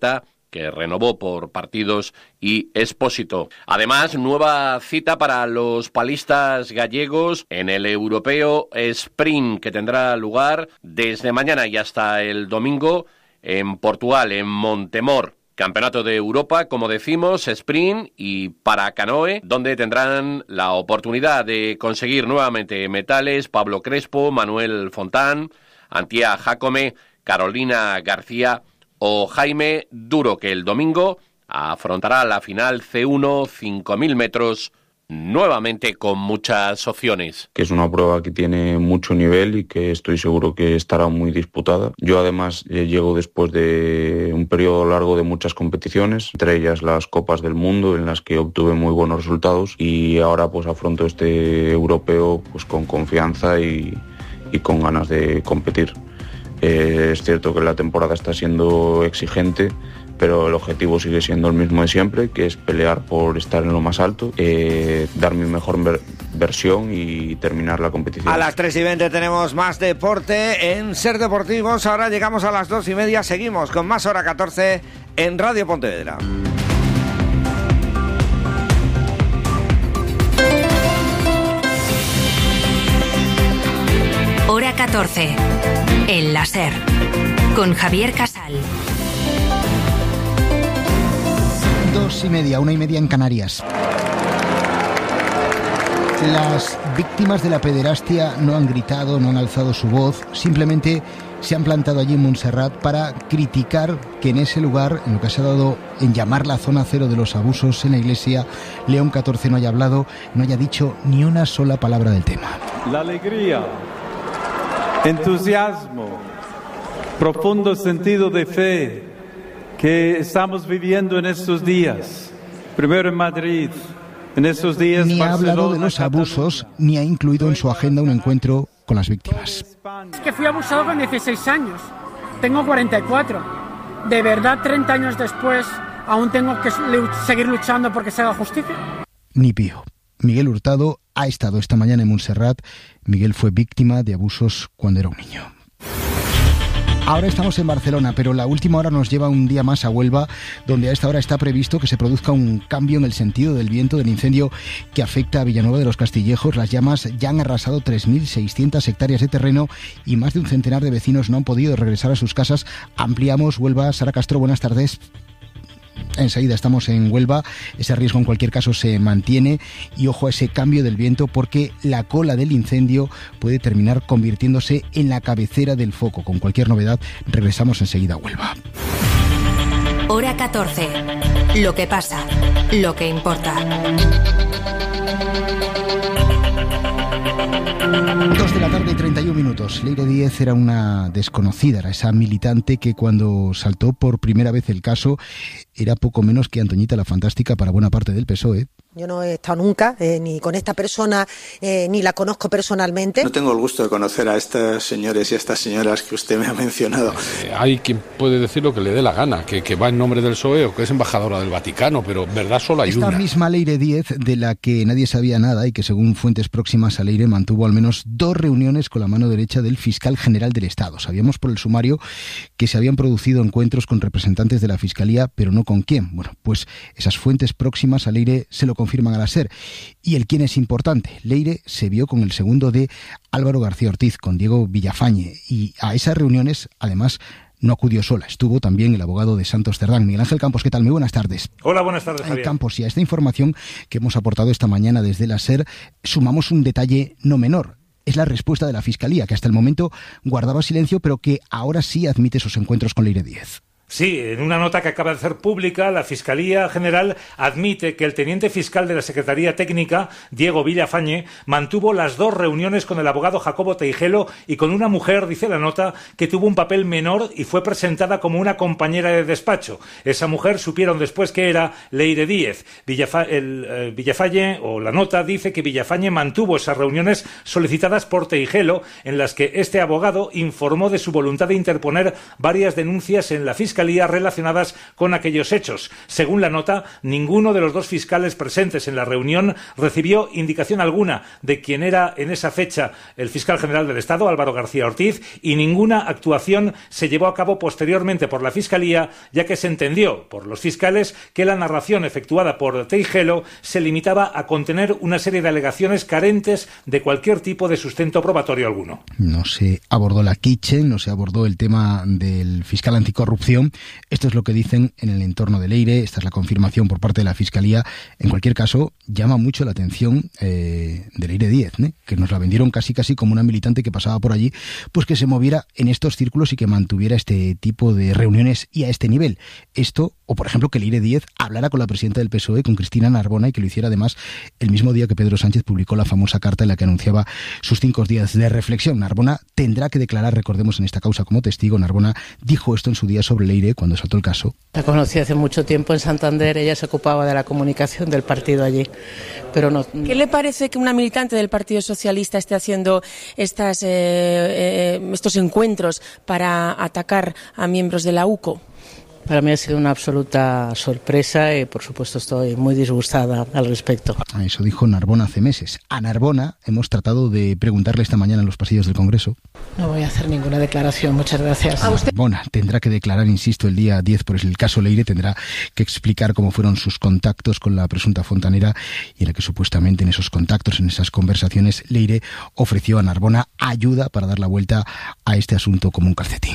que renovó por partidos y Expósito. Además, nueva cita para los palistas gallegos en el Europeo Sprint, que tendrá lugar desde mañana y hasta el domingo en Portugal, en Montemor. Campeonato de Europa, como decimos, sprint y para canoe, donde tendrán la oportunidad de conseguir nuevamente metales Pablo Crespo, Manuel Fontán, Antía Jacome, Carolina García o Jaime Duro, que el domingo afrontará la final C1 5.000 metros, nuevamente con muchas opciones. Que es una prueba que tiene mucho nivel y que estoy seguro que estará muy disputada. Yo además llego después de un periodo largo de muchas competiciones, entre ellas las Copas del Mundo, en las que obtuve muy buenos resultados, y ahora pues afronto este europeo pues con confianza y con ganas de competir. Es cierto que la temporada está siendo exigente, pero el objetivo sigue siendo el mismo de siempre, que es pelear por estar en lo más alto, dar mi mejor versión y terminar la competición. A las 3:20 tenemos más deporte en Ser Deportivos. Ahora llegamos a las 2:30, seguimos con más Hora 14 en Radio Pontevedra. Hora 14, en la Ser, con Javier Casal. 2:30, 1:30 en Canarias. Las víctimas de la pederastia no han gritado, no han alzado su voz, simplemente se han plantado allí en Montserrat para criticar que en ese lugar, en lo que se ha dado en llamar la zona cero de los abusos en la iglesia, León XIV no haya hablado, no haya dicho ni una sola palabra del tema. La alegría, entusiasmo, profundo sentido de fe que estamos viviendo en estos días, primero en Madrid, en estos días ni Barcelona, ha hablado de los abusos, ni ha incluido en su agenda un encuentro con las víctimas. Es que fui abusado con 16 años, tengo 44, de verdad 30 años después aún tengo que seguir luchando porque se haga justicia. Ni pío. Miguel Hurtado ha estado esta mañana en Montserrat. Miguel fue víctima de abusos cuando era un niño. Ahora estamos en Barcelona, pero la última hora nos lleva un día más a Huelva, donde a esta hora está previsto que se produzca un cambio en el sentido del viento del incendio que afecta a Villanueva de los Castillejos. Las llamas ya han arrasado 3.600 hectáreas de terreno y más de un centenar de vecinos no han podido regresar a sus casas. Ampliamos Huelva. Sara Castro, buenas tardes. Enseguida estamos en Huelva. Ese riesgo en cualquier caso se mantiene y ojo a ese cambio del viento, porque la cola del incendio puede terminar convirtiéndose en la cabecera del foco. Con cualquier novedad regresamos enseguida a Huelva. Hora 14. Lo que pasa, lo que importa. 2 de la tarde y 31 minutos. Leire Díez era una desconocida, era esa militante que cuando saltó por primera vez el caso era poco menos que Antoñita la Fantástica para buena parte del PSOE. Yo no he estado nunca ni con esta persona, ni la conozco personalmente. No tengo el gusto de conocer a estos señores y a estas señoras que usted me ha mencionado. Hay quien puede decir lo que le dé la gana, que va en nombre del PSOE o que es embajadora del Vaticano, pero verdad solo hay una. Esta misma Leire Díez, de la que nadie sabía nada y que según fuentes próximas a Leire mantuvo al menos 2 reuniones con la mano derecha del fiscal general del Estado. Sabíamos por el sumario que se habían producido encuentros con representantes de la Fiscalía, pero no con quién. Bueno, pues esas fuentes próximas a Leire se lo confirman a la SER. Y el quién es importante. Leire se vio con el segundo de Álvaro García Ortiz, con Diego Villafañe, y a esas reuniones, además, no acudió sola. Estuvo también el abogado de Santos Cerdán. Miguel Ángel Campos, ¿qué tal? Muy buenas tardes. Hola, buenas tardes, Javier. Campos, y a esta información que hemos aportado esta mañana desde la SER, sumamos un detalle no menor. Es la respuesta de la Fiscalía, que hasta el momento guardaba silencio, pero que ahora sí admite esos encuentros con Leire Díez. Sí, en una nota que acaba de hacer pública, la Fiscalía General admite que el teniente fiscal de la Secretaría Técnica, Diego Villafañe, mantuvo las 2 reuniones con el abogado Jacobo Teijelo y con una mujer, dice la nota, que tuvo un papel menor y fue presentada como una compañera de despacho. Esa mujer supieron después que era Leire Díez. Villafañe, o la nota, dice que Villafañe mantuvo esas reuniones solicitadas por Teijelo, en las que este abogado informó de su voluntad de interponer varias denuncias en la Fiscalía Fiscalía relacionadas con aquellos hechos. Según la nota, ninguno de los dos fiscales presentes en la reunión recibió indicación alguna de quién era en esa fecha el fiscal general del Estado, Álvaro García Ortiz, y ninguna actuación se llevó a cabo posteriormente por la Fiscalía, ya que se entendió por los fiscales que la narración efectuada por Teijelo se limitaba a contener una serie de alegaciones carentes de cualquier tipo de sustento probatorio alguno. No se abordó la Kitchen, no se abordó el tema del fiscal anticorrupción. Esto es lo que dicen en el entorno de Leire. Esta es la confirmación por parte de la Fiscalía. En cualquier caso, llama mucho la atención de Leire Díez, que nos la vendieron casi como una militante que pasaba por allí, pues que se moviera en estos círculos y que mantuviera este tipo de reuniones y a este nivel. Esto, o por ejemplo que Leire Díez hablara con la presidenta del PSOE, con Cristina Narbona, y que lo hiciera además el mismo día que Pedro Sánchez publicó la famosa carta en la que anunciaba sus 5 días de reflexión. Narbona tendrá que declarar, recordemos, en esta causa como testigo. Narbona dijo esto en su día sobre Leire cuando saltó el caso. La conocí hace mucho tiempo en Santander, ella se ocupaba de la comunicación del partido allí, pero no. ¿Qué le parece que una militante del Partido Socialista esté haciendo estos encuentros para atacar a miembros de la UCO? Para mí ha sido una absoluta sorpresa y, por supuesto, estoy muy disgustada al respecto. Eso dijo Narbona hace meses. A Narbona hemos tratado de preguntarle esta mañana en los pasillos del Congreso. No voy a hacer ninguna declaración, muchas gracias. Narbona tendrá que declarar, insisto, el día 10 por el caso Leire. Tendrá que explicar cómo fueron sus contactos con la presunta fontanera y en la que supuestamente en esos contactos, en esas conversaciones, Leire ofreció a Narbona ayuda para dar la vuelta a este asunto como un calcetín.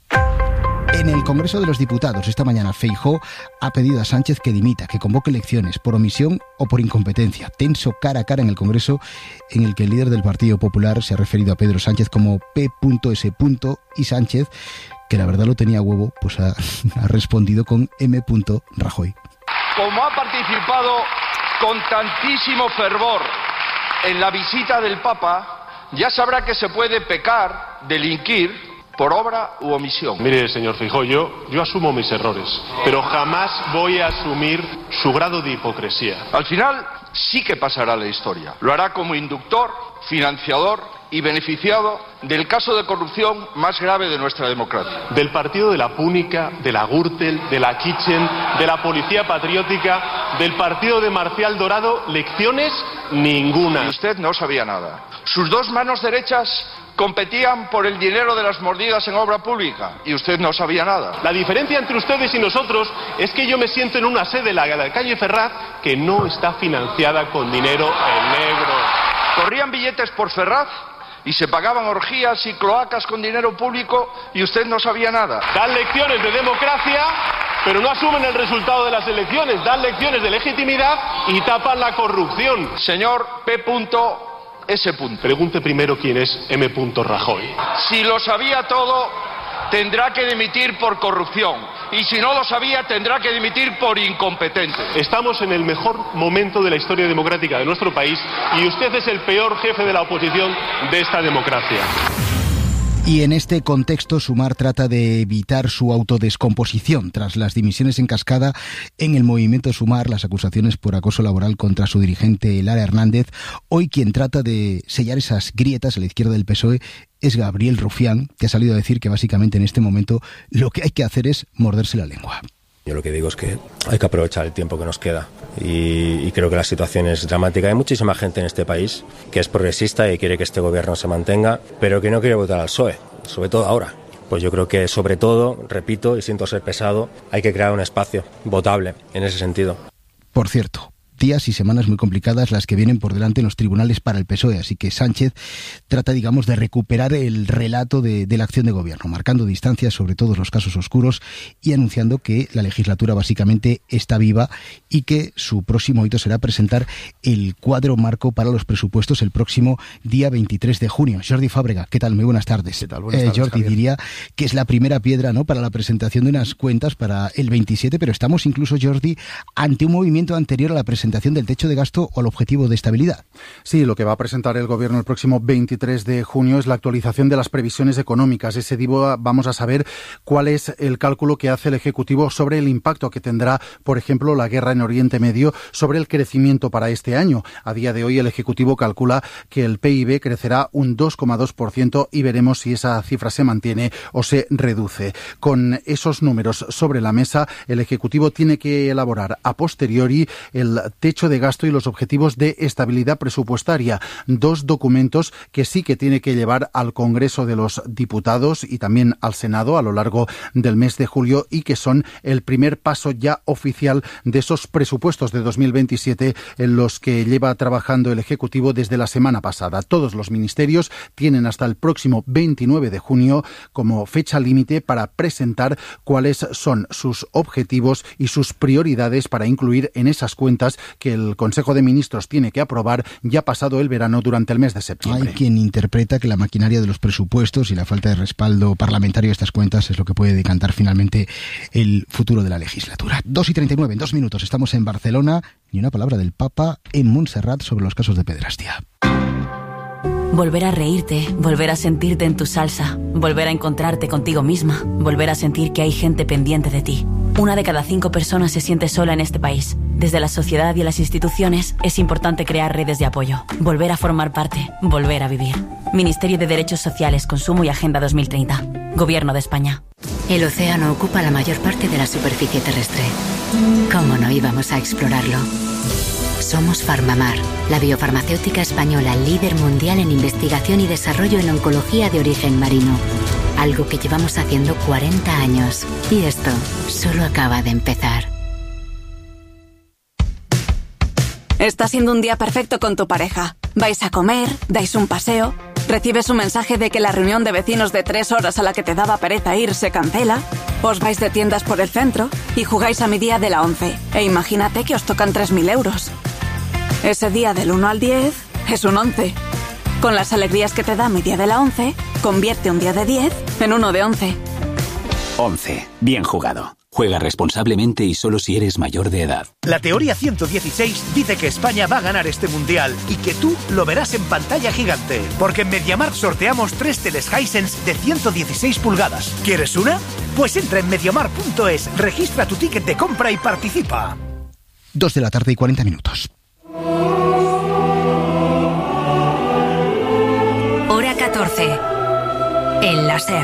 En el Congreso de los Diputados, esta mañana, Feijóo ha pedido a Sánchez que dimita, que convoque elecciones por omisión o por incompetencia. Tenso cara a cara en el Congreso, en el que el líder del Partido Popular se ha referido a Pedro Sánchez como P.S. y Sánchez, que la verdad lo tenía huevo, pues ha respondido con M. Rajoy. Como ha participado con tantísimo fervor en la visita del Papa, ya sabrá que se puede pecar, delinquir, por obra u omisión. Mire, señor Feijóo, yo asumo mis errores, pero jamás voy a asumir su grado de hipocresía. Al final sí que pasará la historia. Lo hará como inductor, financiador y beneficiado del caso de corrupción más grave de nuestra democracia. Del partido de la Púnica, de la Gürtel, de la Kitchen, de la Policía Patriótica, del partido de Marcial Dorado, lecciones ninguna. Y usted no sabía nada. Sus dos manos derechas competían por el dinero de las mordidas en obra pública y usted no sabía nada. La diferencia entre ustedes y nosotros es que yo me siento en una sede, la de la calle Ferraz, que no está financiada con dinero en negro. Corrían billetes por Ferraz y se pagaban orgías y cloacas con dinero público y usted no sabía nada. Dan lecciones de democracia, pero no asumen el resultado de las elecciones. Dan lecciones de legitimidad y tapan la corrupción. Señor P.S. Pregunte primero quién es M. Rajoy. Si lo sabía todo, tendrá que dimitir por corrupción. Y si no lo sabía, tendrá que dimitir por incompetente. Estamos en el mejor momento de la historia democrática de nuestro país y usted es el peor jefe de la oposición de esta democracia. Y en este contexto, Sumar trata de evitar su autodescomposición tras las dimisiones en cascada en el movimiento Sumar, las acusaciones por acoso laboral contra su dirigente Lara Hernández. Hoy quien trata de sellar esas grietas a la izquierda del PSOE es Gabriel Rufián, que ha salido a decir que básicamente en este momento lo que hay que hacer es morderse la lengua. Yo lo que digo es que hay que aprovechar el tiempo que nos queda y creo que la situación es dramática. Hay muchísima gente en este país que es progresista y quiere que este gobierno se mantenga, pero que no quiere votar al PSOE, sobre todo ahora. Pues yo creo que sobre todo, repito y siento ser pesado, hay que crear un espacio votable en ese sentido. Por cierto, días y semanas muy complicadas las que vienen por delante en los tribunales para el PSOE, así que Sánchez trata, digamos, de recuperar el relato de la acción de gobierno, marcando distancias sobre todos los casos oscuros y anunciando que la legislatura básicamente está viva y que su próximo hito será presentar el cuadro marco para los presupuestos el próximo día 23 de junio. Jordi Fábrega, ¿qué tal? Muy buenas tardes. ¿Qué tal? Buenas tardes, Jordi, Javier. diría que es la primera piedra, ¿no?, para la presentación de unas cuentas para el 27, pero estamos incluso, Jordi, ante un movimiento anterior a la presentación presentación del techo de gasto o el objetivo de estabilidad. Sí, lo que va a presentar el Gobierno el próximo 23 de junio es la actualización de las previsiones económicas. Ese día vamos a saber cuál es el cálculo que hace el Ejecutivo sobre el impacto que tendrá, por ejemplo, la guerra en Oriente Medio sobre el crecimiento para este año. A día de hoy el Ejecutivo calcula que el PIB crecerá un 2,2% y veremos si esa cifra se mantiene o se reduce. Con esos números sobre la mesa, el Ejecutivo tiene que elaborar a posteriori el techo de gasto y los objetivos de estabilidad presupuestaria, dos documentos que sí que tiene que llevar al Congreso de los Diputados y también al Senado a lo largo del mes de julio y que son el primer paso ya oficial de esos presupuestos de 2027 en los que lleva trabajando el Ejecutivo desde la semana pasada. Todos los ministerios tienen hasta el próximo 29 de junio como fecha límite para presentar cuáles son sus objetivos y sus prioridades para incluir en esas cuentas que el Consejo de Ministros tiene que aprobar ya pasado el verano durante el mes de septiembre. Hay quien interpreta que la maquinaria de los presupuestos y la falta de respaldo parlamentario a estas cuentas es lo que puede decantar finalmente el futuro de la legislatura. 2:39, en 2 minutos estamos en Barcelona. Ni una palabra del Papa en Montserrat sobre los casos de pederastia. Volver a reírte, volver a sentirte en tu salsa, volver a encontrarte contigo misma, volver a sentir que hay gente pendiente de ti. 1 de cada 5 personas se siente sola en este país. Desde la sociedad y las instituciones es importante crear redes de apoyo, volver a formar parte, volver a vivir. Ministerio de Derechos Sociales, Consumo y Agenda 2030. Gobierno de España. El océano ocupa la mayor parte de la superficie terrestre. ¿Cómo no íbamos a explorarlo? Somos Farmamar, la biofarmacéutica española líder mundial en investigación y desarrollo en oncología de origen marino. Algo que llevamos haciendo 40 años. Y esto solo acaba de empezar. Está siendo un día perfecto con tu pareja. Vais a comer, dais un paseo, recibes un mensaje de que la reunión de vecinos de 3 horas a la que te daba pereza ir se cancela, os vais de tiendas por el centro y jugáis a mi día de la 11. E imagínate que os tocan 3.000 euros. Ese día del 1 al 10 es un 11. Con las alegrías que te da mi día de la 11, convierte un día de 10 en uno de 11. 11. Bien jugado. Juega responsablemente y solo si eres mayor de edad. La teoría 116 dice que España va a ganar este mundial y que tú lo verás en pantalla gigante. Porque en MediaMarkt sorteamos 3 teles Hisense de 116 pulgadas. ¿Quieres una? Pues entra en mediamarkt.es, registra tu ticket de compra y participa. 2:40 Hora 14. El láser.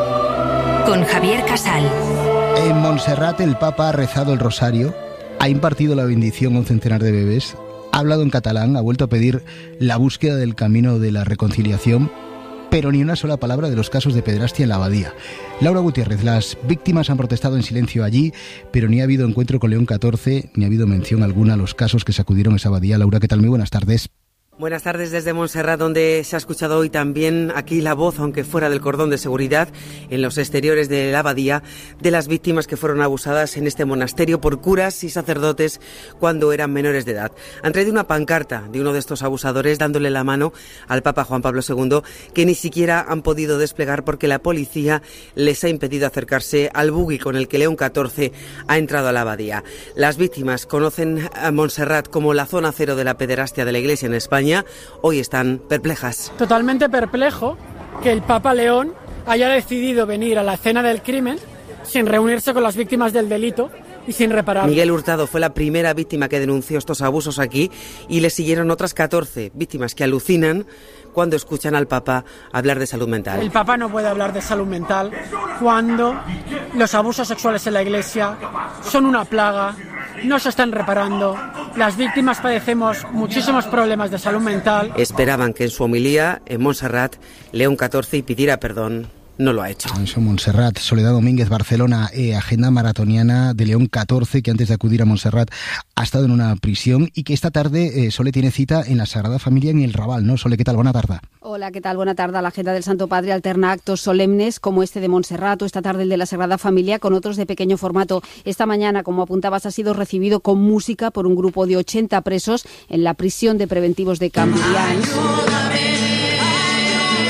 Con Javier Casal. En Montserrat el Papa ha rezado el rosario, ha impartido la bendición a un centenar de bebés, ha hablado en catalán, ha vuelto a pedir la búsqueda del camino de la reconciliación, pero ni una sola palabra de los casos de pederastia en la abadía. Laura Gutiérrez, las víctimas han protestado en silencio allí, pero ni ha habido encuentro con León XIV, ni ha habido mención alguna a los casos que sacudieron esa abadía. Laura, ¿qué tal? Muy buenas tardes. Buenas tardes desde Montserrat, donde se ha escuchado hoy también aquí la voz, aunque fuera del cordón de seguridad, en los exteriores de la abadía, de las víctimas que fueron abusadas en este monasterio por curas y sacerdotes cuando eran menores de edad. Han traído una pancarta de uno de estos abusadores dándole la mano al Papa Juan Pablo II, que ni siquiera han podido desplegar porque la policía les ha impedido acercarse al buggy con el que León XIV ha entrado a la abadía. Las víctimas conocen a Montserrat como la zona cero de la pederastia de la Iglesia en España. Hoy están perplejas. Totalmente perplejo que el Papa León haya decidido venir a la escena del crimen sin reunirse con las víctimas del delito y sin reparar. Miguel Hurtado fue la primera víctima que denunció estos abusos aquí y le siguieron otras 14 víctimas que alucinan cuando escuchan al Papa hablar de salud mental. El Papa no puede hablar de salud mental cuando los abusos sexuales en la Iglesia son una plaga, no se están reparando, las víctimas padecemos muchísimos problemas de salud mental. Esperaban que en su homilía en Montserrat León XIV pidiera perdón. No lo ha hecho. Eso, Montserrat. Soledad Domínguez, Barcelona, agenda maratoniana de León XIV, que antes de acudir a Montserrat ha estado en una prisión y que esta tarde Sole tiene cita en la Sagrada Familia en el Raval, ¿no? Sole, ¿qué tal? Buena tarde. Hola, ¿qué tal? Buena tarde. La agenda del Santo Padre alterna actos solemnes como este de Montserrat o esta tarde el de la Sagrada Familia con otros de pequeño formato. Esta mañana, como apuntabas, ha sido recibido con música por un grupo de 80 presos en la prisión de preventivos de Cambrians.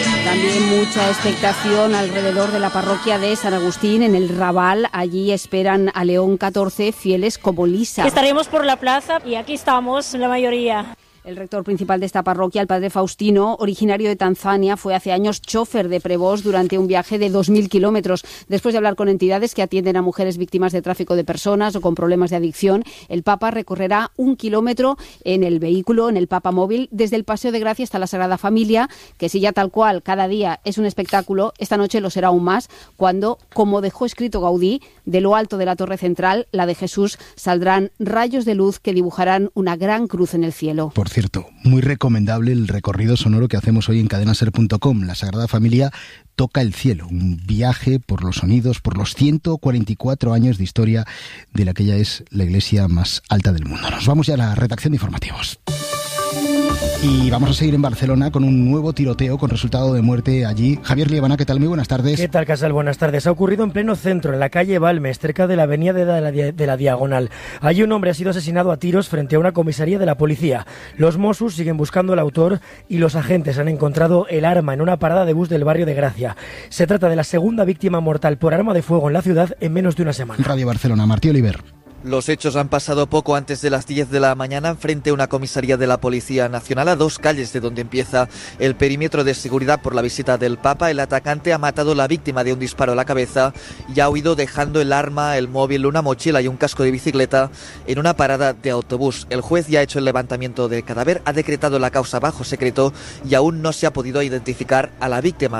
También mucha expectación alrededor de la parroquia de San Agustín, en el Raval. Allí esperan a León XIV, fieles como Lisa. Estaremos por la plaza y aquí estamos la mayoría. El rector principal de esta parroquia, el padre Faustino, originario de Tanzania, fue hace años chofer de Prevost durante un viaje de 2.000 kilómetros. Después de hablar con entidades que atienden a mujeres víctimas de tráfico de personas o con problemas de adicción, el Papa recorrerá 1 kilómetro en el vehículo, en el Papa Móvil, desde el Paseo de Gracia hasta la Sagrada Familia, que si ya tal cual cada día es un espectáculo, esta noche lo será aún más, cuando, como dejó escrito Gaudí, de lo alto de la Torre Central, la de Jesús, saldrán rayos de luz que dibujarán una gran cruz en el cielo. Por cierto, muy recomendable el recorrido sonoro que hacemos hoy en cadenaser.com. La Sagrada Familia toca el cielo, un viaje por los sonidos, por los 144 años de historia de la que ya es la iglesia más alta del mundo. Nos vamos ya a la redacción de informativos. Y vamos a seguir en Barcelona con un nuevo tiroteo con resultado de muerte allí. Javier Liebana, ¿qué tal? Muy buenas tardes. ¿Qué tal, Casal? Buenas tardes. Ha ocurrido en pleno centro, en la calle Balmes, cerca de la avenida de la Diagonal. Allí un hombre ha sido asesinado a tiros frente a una comisaría de la policía. Los Mossos siguen buscando al autor y los agentes han encontrado el arma en una parada de bus del barrio de Gracia. Se trata de la segunda víctima mortal por arma de fuego en la ciudad en menos de una semana. Radio Barcelona, Martí Oliver. Los hechos han pasado poco antes de las 10 de la mañana frente a una comisaría de la Policía Nacional a 2 calles de donde empieza el perímetro de seguridad por la visita del Papa. El atacante ha matado a la víctima de un disparo a la cabeza y ha huido dejando el arma, el móvil, una mochila y un casco de bicicleta en una parada de autobús. El juez ya ha hecho el levantamiento del cadáver, ha decretado la causa bajo secreto y aún no se ha podido identificar a la víctima.